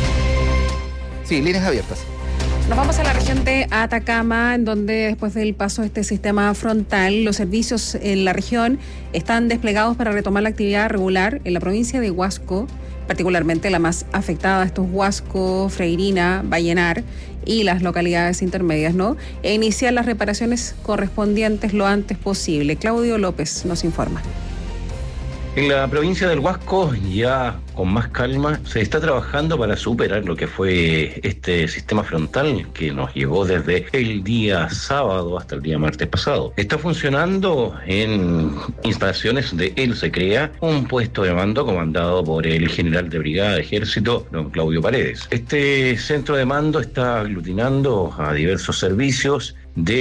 Sí, líneas abiertas. Nos vamos a la región de Atacama, en donde después del paso de este sistema frontal, los servicios en la región están desplegados para retomar la actividad regular en la provincia de Huasco, particularmente la más afectada, estos Huasco, Freirina, Vallenar y las localidades intermedias, ¿no? E iniciar las reparaciones correspondientes lo antes posible. Claudio López nos informa. En la provincia del Huasco, ya con más calma, se está trabajando para superar lo que fue este sistema frontal que nos llegó desde el día sábado hasta el día martes pasado. Está funcionando en instalaciones de El Secrea, un puesto de mando comandado por el general de brigada de ejército, don Claudio Paredes. Este centro de mando está aglutinando a diversos servicios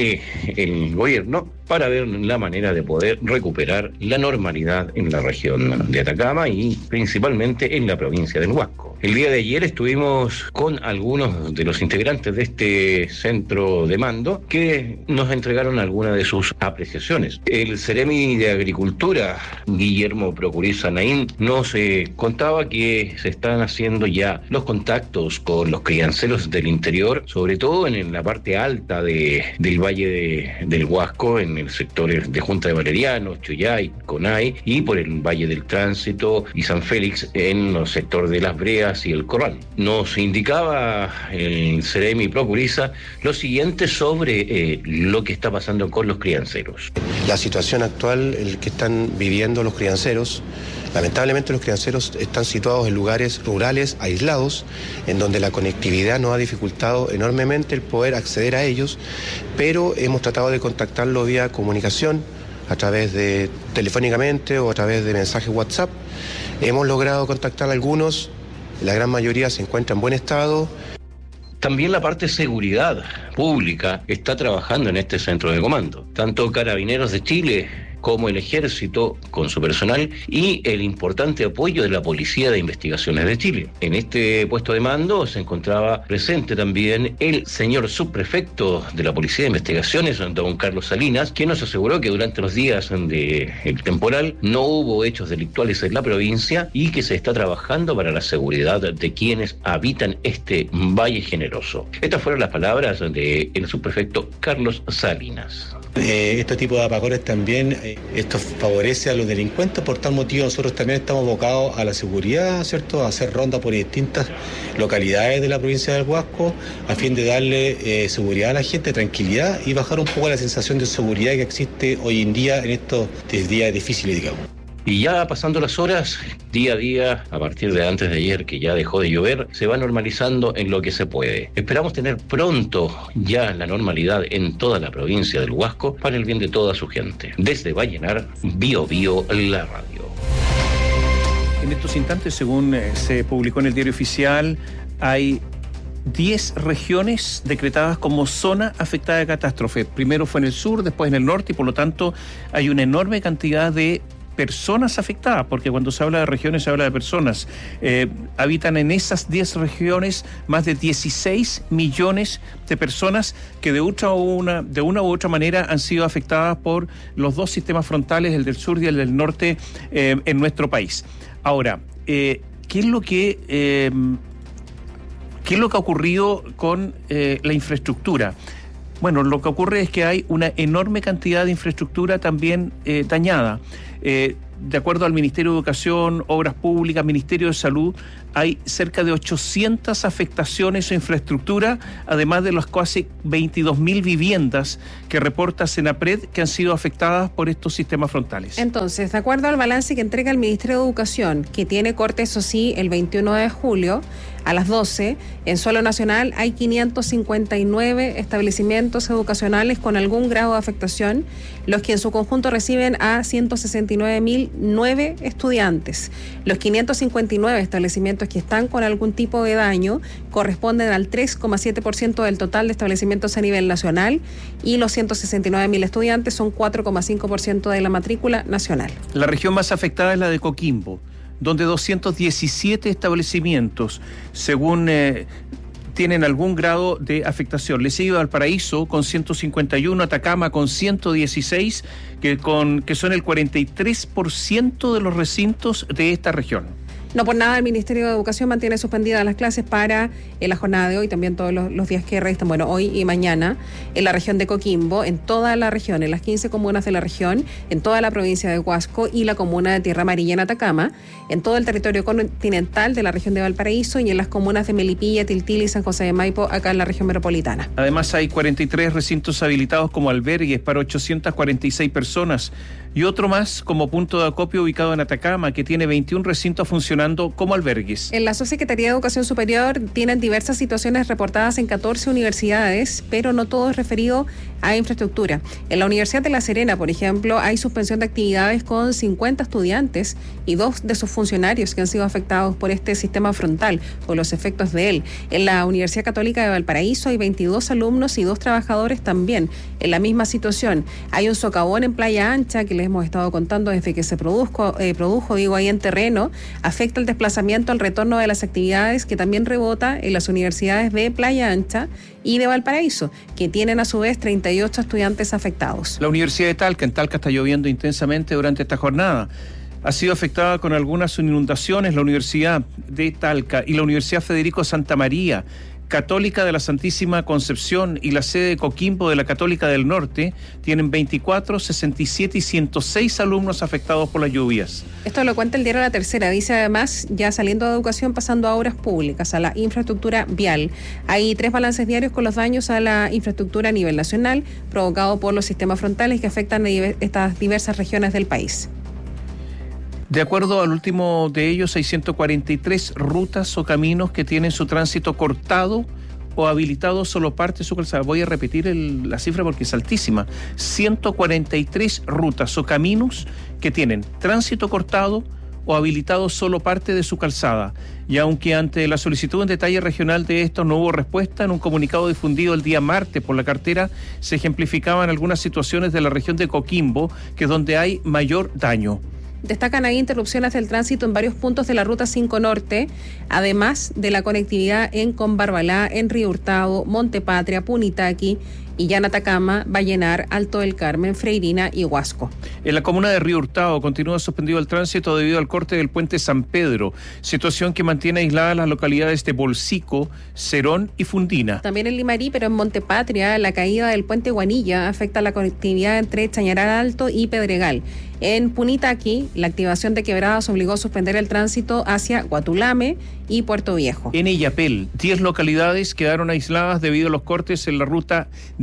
del gobierno para ver la manera de poder recuperar la normalidad en la región de Atacama y principalmente en la provincia del Huasco. El día de ayer estuvimos con algunos de los integrantes de este centro de mando que nos entregaron algunas de sus apreciaciones. El Ceremi de Agricultura, Guillermo Procuriza Naín, nos eh, contaba que se están haciendo ya los contactos con los crianceros del interior, sobre todo en, en la parte alta de, del Valle de, del Huasco, en el sector de Junta de Valeriano, Chuyay, Conay, y por el Valle del Tránsito y San Félix en el sector de Las Breas y el Corral. Nos indicaba el Ceremi Procuriza lo siguiente sobre eh, lo que está pasando con los crianceros. La situación actual el que están viviendo los crianceros, lamentablemente los crianceros están situados en lugares rurales aislados, en donde la conectividad nos ha dificultado enormemente el poder acceder a ellos, pero hemos tratado de contactarlo vía comunicación, a través de telefónicamente o a través de mensajes WhatsApp. Hemos logrado contactar a algunos, la gran mayoría se encuentra en buen estado. También la parte de seguridad pública está trabajando en este centro de comando. Tanto Carabineros de Chile como el Ejército con su personal y el importante apoyo de la Policía de Investigaciones de Chile. En este puesto de mando se encontraba presente también el señor subprefecto de la Policía de Investigaciones, don Carlos Salinas, quien nos aseguró que durante los días del temporal no hubo hechos delictuales en la provincia y que se está trabajando para la seguridad de quienes habitan este Valle Generoso. Estas fueron las palabras del subprefecto Carlos Salinas. Eh, este tipo de apagones también, eh, esto favorece a los delincuentes, por tal motivo nosotros también estamos abocados a la seguridad, ¿cierto?, a hacer ronda por distintas localidades de la provincia del Huasco, a fin de darle eh, seguridad a la gente, tranquilidad y bajar un poco la sensación de seguridad que existe hoy en día en estos días difíciles, digamos. Y ya pasando las horas, día a día, a partir de antes de ayer, que ya dejó de llover, se va normalizando en lo que se puede. Esperamos tener pronto ya la normalidad en toda la provincia del Huasco para el bien de toda su gente. Desde Vallenar, Bio Bio, la radio. En estos instantes, según eh, se publicó en el Diario Oficial, hay diez regiones decretadas como zona afectada de catástrofe. Primero fue en el sur, después en el norte, y por lo tanto hay una enorme cantidad de personas afectadas, porque cuando se habla de regiones se habla de personas. Eh, habitan en esas diez regiones más de dieciséis millones de personas que de, otra o una, de una u otra manera han sido afectadas por los dos sistemas frontales, el del sur y el del norte, eh, en nuestro país. Ahora, eh, ¿qué es lo que... Eh, ¿Qué es lo que ha ocurrido con eh, la infraestructura? Bueno, lo que ocurre es que hay una enorme cantidad de infraestructura también eh, dañada. Eh, de acuerdo al Ministerio de Educación, Obras Públicas, Ministerio de Salud, hay cerca de ochocientas afectaciones a infraestructura, además de las casi veintidós mil viviendas que reporta Senapred que han sido afectadas por estos sistemas frontales. Entonces, de acuerdo al balance que entrega el Ministerio de Educación, que tiene corte, eso sí, el veintiuno de julio, a las doce, en suelo nacional hay quinientos cincuenta y nueve establecimientos educacionales con algún grado de afectación, los que en su conjunto reciben a ciento sesenta y nueve mil nueve estudiantes. Los quinientos cincuenta y nueve establecimientos que están con algún tipo de daño corresponden al tres coma siete por ciento del total de establecimientos a nivel nacional, y los ciento sesenta y nueve mil estudiantes son cuatro coma cinco por ciento de la matrícula nacional. La región más afectada es la de Coquimbo, donde doscientos diecisiete establecimientos, según eh, tienen algún grado de afectación. Le sigue Valparaíso con ciento cincuenta y uno, Atacama con ciento dieciséis, que, con, que son el cuarenta y tres por ciento de los recintos de esta región. No por nada el Ministerio de Educación mantiene suspendidas las clases para en la jornada de hoy, también todos los, los días que restan, bueno, hoy y mañana, en la región de Coquimbo, en toda la región, en las quince comunas de la región, en toda la provincia de Huasco y la comuna de Tierra Amarilla en Atacama, en todo el territorio continental de la región de Valparaíso y en las comunas de Melipilla, Tiltil y San José de Maipo, acá en la región metropolitana. Además hay cuarenta y tres recintos habilitados como albergues para ochocientas cuarenta y seis personas y otro más como punto de acopio ubicado en Atacama, que tiene veintiún recintos funcionando como albergues. En la Subsecretaría de Educación Superior tienen diversas situaciones reportadas en catorce universidades, pero no todo es referido a infraestructura. En la Universidad de La Serena, por ejemplo, hay suspensión de actividades con cincuenta estudiantes y dos de sus funcionarios que han sido afectados por este sistema frontal o los efectos de él. En la Universidad Católica de Valparaíso hay veintidós alumnos y dos trabajadores también en la misma situación. Hay un socavón en Playa Ancha que les hemos estado contando desde que se produjo, eh, produjo, digo, ahí en terreno, afecta el desplazamiento al retorno de las actividades, que también rebota en las universidades de Playa Ancha y de Valparaíso, que tienen a su vez treinta y ocho estudiantes afectados. La Universidad de Talca, en Talca está lloviendo intensamente durante esta jornada. Ha sido afectada con algunas inundaciones la Universidad de Talca y la Universidad Federico Santa María, Católica de la Santísima Concepción y la sede de Coquimbo de la Católica del Norte tienen veinticuatro, sesenta y siete y ciento seis alumnos afectados por las lluvias. Esto lo cuenta el diario La Tercera. Dice además, ya saliendo de educación, pasando a obras públicas, a la infraestructura vial. Hay tres balances diarios con los daños a la infraestructura a nivel nacional, provocado por los sistemas frontales que afectan a estas diversas regiones del país. De acuerdo al último de ellos, hay ciento cuarenta y tres rutas o caminos que tienen su tránsito cortado o habilitado solo parte de su calzada. Voy a repetir el, la cifra porque es altísima. ciento cuarenta y tres rutas o caminos que tienen tránsito cortado o habilitado solo parte de su calzada. Y aunque ante la solicitud en detalle regional de esto no hubo respuesta, en un comunicado difundido el día martes por la cartera se ejemplificaban algunas situaciones de la región de Coquimbo, que es donde hay mayor daño. Destacan ahí interrupciones del tránsito en varios puntos de la Ruta cinco Norte, además de la conectividad en Combarbalá, en Río Hurtado, Montepatria, Punitaqui y ya en Atacama, Vallenar, Alto del Carmen, Freirina y Huasco. En la comuna de Río Hurtado continúa suspendido el tránsito debido al corte del puente San Pedro, situación que mantiene aisladas las localidades de Bolsico, Cerón y Fundina. También en Limarí, pero en Montepatria, la caída del puente Guanilla afecta la conectividad entre Chañaral Alto y Pedregal. En Punitaqui, la activación de quebradas obligó a suspender el tránsito hacia Guatulame y Puerto Viejo. En Illapel, diez localidades quedaron aisladas debido a los cortes en la ruta de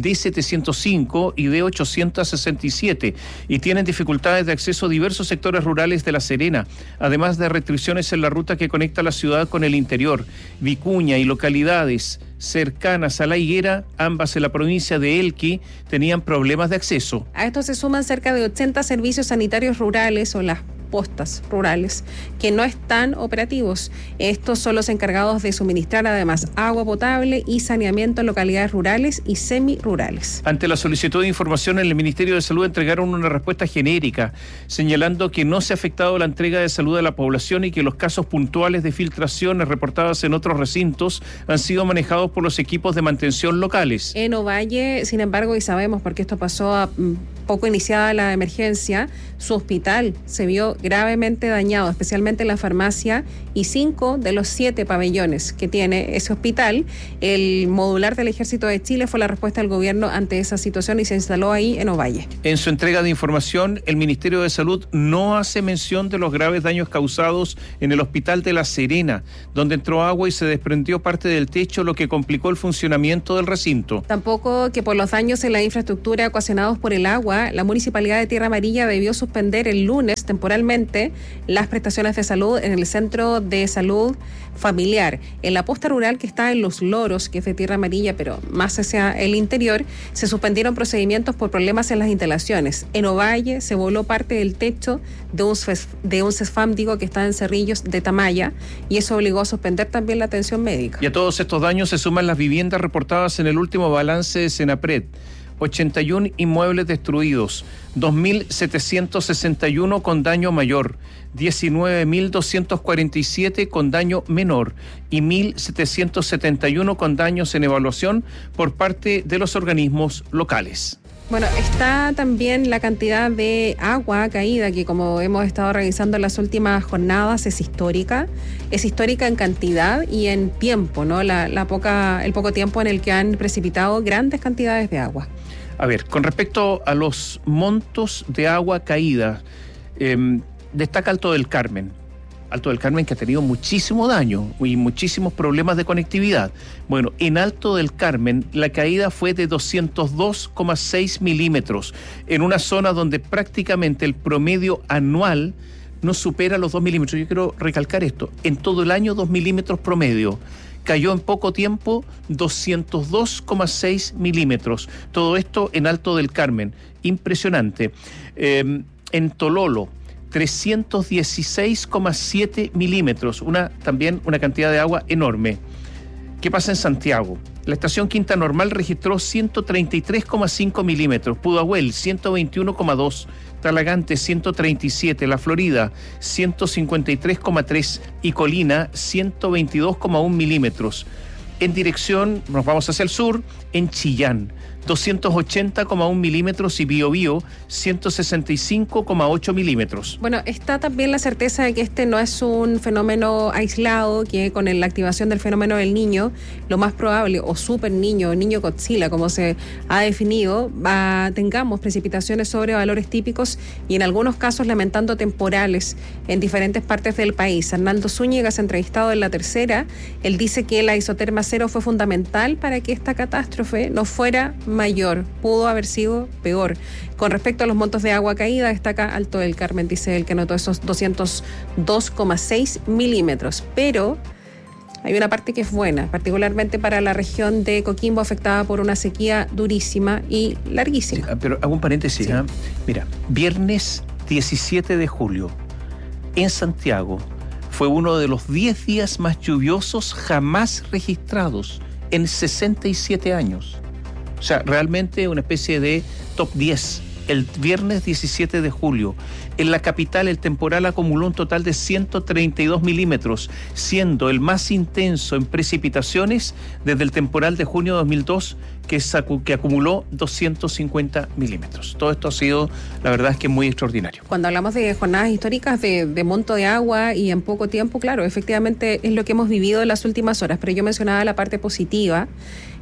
D setecientos cinco y D ochocientos sesenta y siete y tienen dificultades de acceso a diversos sectores rurales de La Serena, además de restricciones en la ruta que conecta la ciudad con el interior. Vicuña y localidades cercanas a La Higuera, ambas en la provincia de Elqui, tenían problemas de acceso. A esto se suman cerca de ochenta servicios sanitarios rurales o las postas rurales que no están operativos. Estos son los encargados de suministrar además agua potable y saneamiento en localidades rurales y semirurales. Ante la solicitud de información, en el Ministerio de Salud entregaron una respuesta genérica, señalando que no se ha afectado la entrega de salud a la población y que los casos puntuales de filtraciones reportadas en otros recintos han sido manejados por los equipos de mantención locales. En Ovalle, sin embargo, y sabemos porque esto pasó a poco iniciada la emergencia, su hospital se vio gravemente dañado, especialmente la farmacia y cinco de los siete pabellones que tiene ese hospital. El modular del Ejército de Chile fue la respuesta del gobierno ante esa situación y se instaló ahí en Ovalle. En su entrega de información, el Ministerio de Salud no hace mención de los graves daños causados en el Hospital de La Serena, donde entró agua y se desprendió parte del techo, lo que complicó el funcionamiento del recinto. Tampoco que por los daños en la infraestructura ocasionados por el agua, la Municipalidad de Tierra Amarilla debió suspender el lunes temporalmente las prestaciones de salud en el Centro de Salud Familiar. En la posta rural que está en Los Loros, que es de Tierra Amarilla, pero más hacia el interior, se suspendieron procedimientos por problemas en las instalaciones. En Ovalle se voló parte del techo de un, de un CESFAM, digo, que está en Cerrillos de Tamaya, y eso obligó a suspender también la atención médica. Y a todos estos daños se suman las viviendas reportadas en el último balance de Senapred. ochenta y uno inmuebles destruidos, dos mil setecientos sesenta y uno con daño mayor, diecinueve mil doscientos cuarenta y siete con daño menor y mil setecientos setenta y uno con daños en evaluación por parte de los organismos locales. Bueno, está también la cantidad de agua caída que, como hemos estado revisando en las últimas jornadas, es histórica. Es histórica en cantidad y en tiempo, ¿no? La, la poca, el poco tiempo en el que han precipitado grandes cantidades de agua. A ver, con respecto a los montos de agua caída, eh, destaca Alto del Carmen. Alto del Carmen que ha tenido muchísimo daño y muchísimos problemas de conectividad. Bueno, en Alto del Carmen la caída fue de doscientos dos coma seis milímetros, en una zona donde prácticamente el promedio anual no supera los dos milímetros. Yo quiero recalcar esto, en todo el año dos milímetros promedio. Cayó en poco tiempo doscientos dos coma seis milímetros. Todo esto en Alto del Carmen. Impresionante. Eh, en Tololo, trescientos dieciséis coma siete milímetros. Una, también una cantidad de agua enorme. ¿Qué pasa en Santiago? La estación Quinta Normal registró ciento treinta y tres coma cinco milímetros. Pudahuel, ciento veintiuno coma dos. Talagante, ciento treinta y siete, La Florida, ciento cincuenta y tres coma tres y Colina, ciento veintidós coma uno milímetros. En dirección, nos vamos hacia el sur, en Chillán, doscientos ochenta coma uno milímetros y Biobío, ciento sesenta y cinco coma ocho milímetros. Bueno, está también la certeza de que este no es un fenómeno aislado, que con la activación del fenómeno del Niño, lo más probable, o super niño, niño Godzilla, como se ha definido, va, tengamos precipitaciones sobre valores típicos y en algunos casos lamentando temporales en diferentes partes del país. Arnaldo Zúñiga, entrevistado en La Tercera, él dice que la isoterma cero fue fundamental para que esta catástrofe no fuera mayor, pudo haber sido peor. Con respecto a los montos de agua caída, destaca Alto del Carmen, dice él, que notó esos doscientos dos coma seis milímetros, pero hay una parte que es buena, particularmente para la región de Coquimbo, afectada por una sequía durísima y larguísima. Sí, pero hago un paréntesis, sí. ¿eh? Mira, viernes diecisiete de julio, en Santiago, fue uno de los diez días más lluviosos jamás registrados en sesenta y siete años. O sea, realmente una especie de top diez. El viernes diecisiete de julio, en la capital el temporal acumuló un total de ciento treinta y dos milímetros, siendo el más intenso en precipitaciones desde el temporal de junio de dos mil dos, que, sacu- que acumuló doscientos cincuenta milímetros. Todo esto ha sido, la verdad es que muy extraordinario. Cuando hablamos de jornadas históricas de, de monto de agua y en poco tiempo, claro, efectivamente es lo que hemos vivido en las últimas horas, pero yo mencionaba la parte positiva,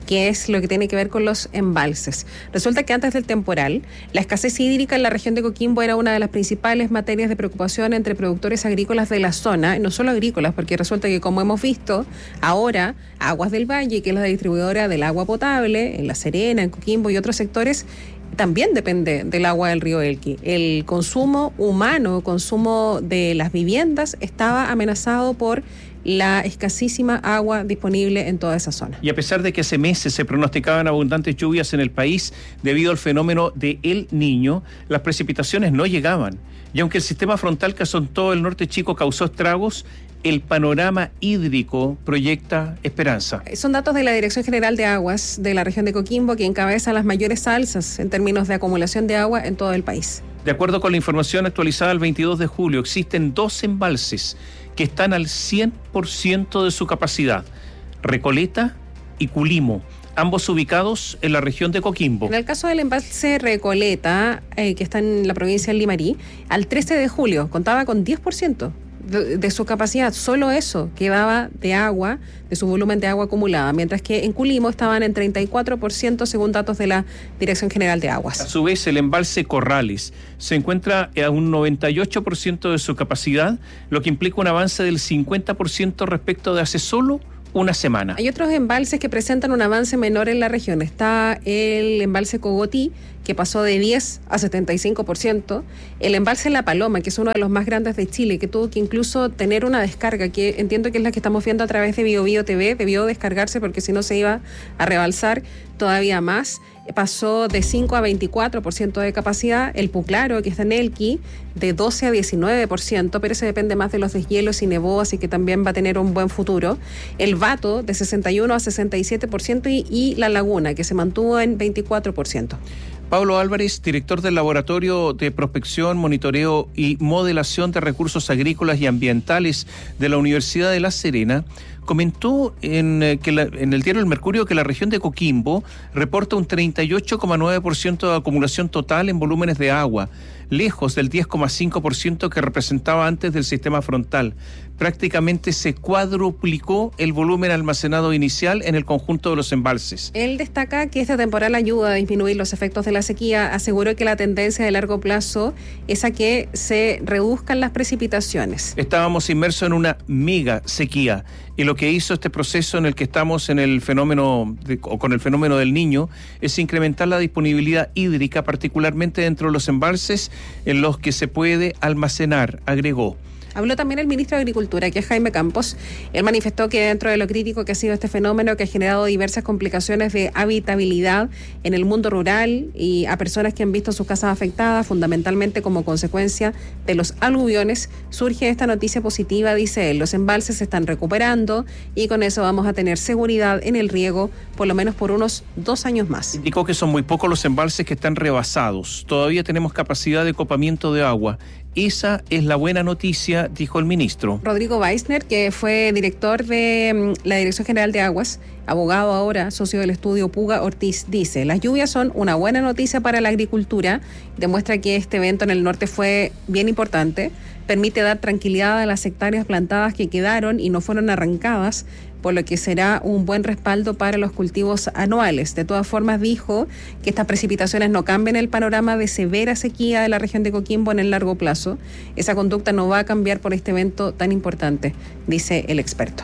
que es lo que tiene que ver con los embalses. Resulta que antes del temporal, la escasez hídrica en la región de Coquimbo era una de las principales materias de preocupación entre productores agrícolas de la zona, no solo agrícolas, porque resulta que, como hemos visto, ahora Aguas del Valle, que es la distribuidora del agua potable, en La Serena, en Coquimbo y otros sectores, también depende del agua del río Elqui. El consumo humano, consumo de las viviendas, estaba amenazado por la escasísima agua disponible en toda esa zona. Y a pesar de que hace meses se pronosticaban abundantes lluvias en el país debido al fenómeno de El Niño, las precipitaciones no llegaban. Y aunque el sistema frontal que asentó el norte chico causó estragos, el panorama hídrico proyecta esperanza. Son datos de la Dirección General de Aguas de la región de Coquimbo, que encabeza las mayores alzas en términos de acumulación de agua en todo el país. De acuerdo con la información actualizada el veintidós de julio, existen dos embalses que están al cien por ciento de su capacidad, Recoleta y Culimo, ambos ubicados en la región de Coquimbo. En el caso del embalse Recoleta, eh, que está en la provincia de Limarí, al trece de julio contaba con diez por ciento de, de su capacidad, solo eso quedaba de agua, de su volumen de agua acumulada, mientras que en Culimo estaban en treinta y cuatro por ciento según datos de la Dirección General de Aguas. A su vez, el embalse Corrales se encuentra a un noventa y ocho por ciento de su capacidad, lo que implica un avance del cincuenta por ciento respecto de hace solo una semana. Hay otros embalses que presentan un avance menor en la región. Está el embalse Cogotí, que pasó de diez a setenta y cinco por ciento. El embalse La Paloma, que es uno de los más grandes de Chile, que tuvo que incluso tener una descarga, que entiendo que es la que estamos viendo a través de Bio Bio T V, debió descargarse porque si no se iba a rebalsar todavía más. Pasó de cinco a veinticuatro por ciento de capacidad. El Puclaro, que está en Elqui, de doce a diecinueve por ciento, pero ese depende más de los deshielos y nevó, así que también va a tener un buen futuro. El Bato, de sesenta y uno a sesenta y siete por ciento, y, y La Laguna, que se mantuvo en veinticuatro por ciento. Pablo Álvarez, director del Laboratorio de Prospección, Monitoreo y Modelación de Recursos Agrícolas y Ambientales de la Universidad de La Serena, comentó en, eh, que la, en el diario El Mercurio que la región de Coquimbo reporta un treinta y ocho coma nueve por ciento de acumulación total en volúmenes de agua, lejos del diez coma cinco por ciento que representaba antes del sistema frontal. Prácticamente se cuadruplicó el volumen almacenado inicial en el conjunto de los embalses. Él destaca que esta temporal ayuda a disminuir los efectos de la sequía. Aseguró que la tendencia de largo plazo es a que se reduzcan las precipitaciones. Estábamos inmersos en una mega sequía y lo que hizo este proceso en el que estamos en el fenómeno de, o con el fenómeno del Niño es incrementar la disponibilidad hídrica, particularmente dentro de los embalses en los que se puede almacenar, agregó. Habló también el ministro de Agricultura, que es Jaime Campos. Él manifestó que dentro de lo crítico que ha sido este fenómeno, que ha generado diversas complicaciones de habitabilidad en el mundo rural y a personas que han visto sus casas afectadas, fundamentalmente como consecuencia de los aluviones, surge esta noticia positiva, dice él. Los embalses se están recuperando y con eso vamos a tener seguridad en el riego, por lo menos por unos dos años más. Indicó que son muy pocos los embalses que están rebasados. Todavía tenemos capacidad de copamiento de agua. Esa es la buena noticia, dijo el ministro. Rodrigo Weissner, que fue director de la Dirección General de Aguas, abogado ahora, socio del estudio Puga Ortiz, dice: las lluvias son una buena noticia para la agricultura, demuestra que este evento en el norte fue bien importante, permite dar tranquilidad a las hectáreas plantadas que quedaron y no fueron arrancadas, por lo que será un buen respaldo para los cultivos anuales. De todas formas, dijo que estas precipitaciones no cambian el panorama de severa sequía de la región de Coquimbo en el largo plazo. Esa conducta no va a cambiar por este evento tan importante, dice el experto.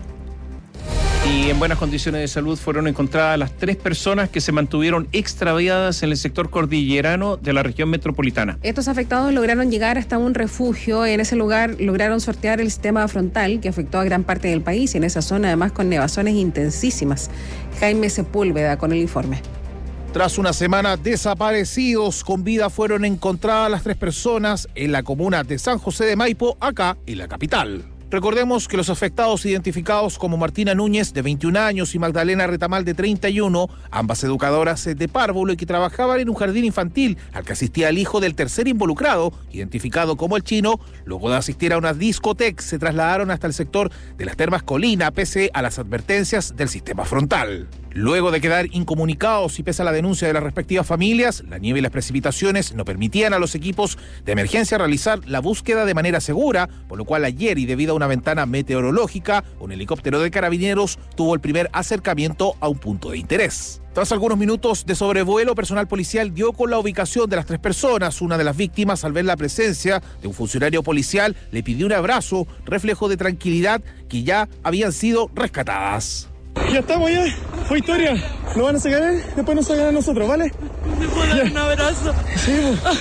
Y en buenas condiciones de salud fueron encontradas las tres personas que se mantuvieron extraviadas en el sector cordillerano de la región metropolitana. Estos afectados lograron llegar hasta un refugio. En ese lugar lograron sortear el sistema frontal que afectó a gran parte del país y en esa zona además con nevazones intensísimas. Jaime Sepúlveda con el informe. Tras una semana desaparecidos, con vida fueron encontradas las tres personas en la comuna de San José de Maipo, acá en la capital. Recordemos que los afectados identificados como Martina Núñez, de veintiún años, y Magdalena Retamal, de treinta y uno, ambas educadoras de párvulo y que trabajaban en un jardín infantil al que asistía el hijo del tercer involucrado, identificado como el Chino, luego de asistir a una discoteca, se trasladaron hasta el sector de las Termas Colina, pese a las advertencias del sistema frontal. Luego de quedar incomunicados y pese a la denuncia de las respectivas familias, la nieve y las precipitaciones no permitían a los equipos de emergencia realizar la búsqueda de manera segura, por lo cual ayer, y debido a una ventana meteorológica, un helicóptero de carabineros tuvo el primer acercamiento a un punto de interés. Tras algunos minutos de sobrevuelo, personal policial dio con la ubicación de las tres personas. Una de las víctimas, al ver la presencia de un funcionario policial, le pidió un abrazo, reflejo de tranquilidad que ya habían sido rescatadas. Ya estamos, ya. Fue historia. Nos van a sacar, ¿eh? Después nos sacan a nosotros, ¿vale? ¿Me puedo dar un abrazo? Sí,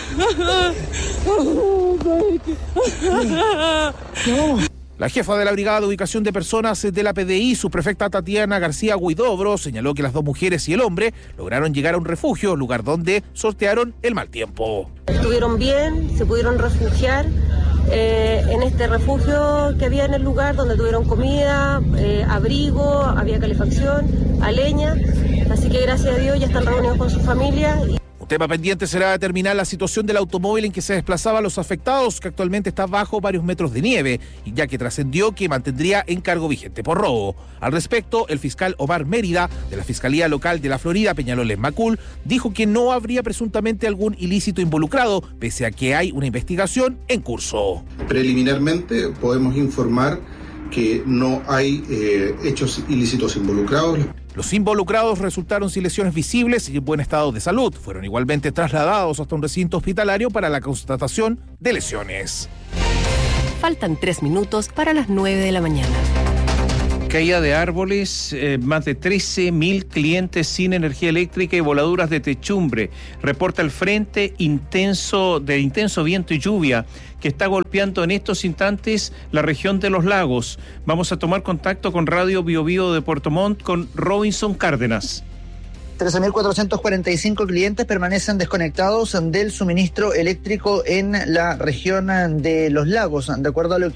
vamos. La jefa de la Brigada de Ubicación de Personas de la P D I, subprefecta Tatiana García Guidobro, señaló que las dos mujeres y el hombre lograron llegar a un refugio, lugar donde sortearon el mal tiempo. Estuvieron bien, se pudieron refugiar eh, en este refugio que había en el lugar, donde tuvieron comida, eh, abrigo, había calefacción, a leña, así que gracias a Dios ya están reunidos con su familia. Y... Un tema pendiente será determinar la situación del automóvil en que se desplazaban los afectados, que actualmente está bajo varios metros de nieve, y ya que trascendió que mantendría encargo vigente por robo. Al respecto, el fiscal Omar Mérida, de la Fiscalía Local de la Florida, Peñalolén Macul, dijo que no habría presuntamente algún ilícito involucrado, pese a que hay una investigación en curso. Preliminarmente podemos informar que no hay eh, hechos ilícitos involucrados. Los involucrados resultaron sin lesiones visibles y en buen estado de salud. Fueron igualmente trasladados hasta un recinto hospitalario para la constatación de lesiones. Faltan tres minutos para las nueve de la mañana. Caída de árboles, eh, más de trece mil clientes sin energía eléctrica y voladuras de techumbre. Reporta el frente intenso de intenso viento y lluvia que está golpeando en estos instantes la región de los lagos. Vamos a tomar contacto con Radio Bio Bio de Puerto Montt con Robinson Cárdenas. trece mil cuatrocientos cuarenta y cinco clientes permanecen desconectados del suministro eléctrico en la región de los lagos, de acuerdo a lo que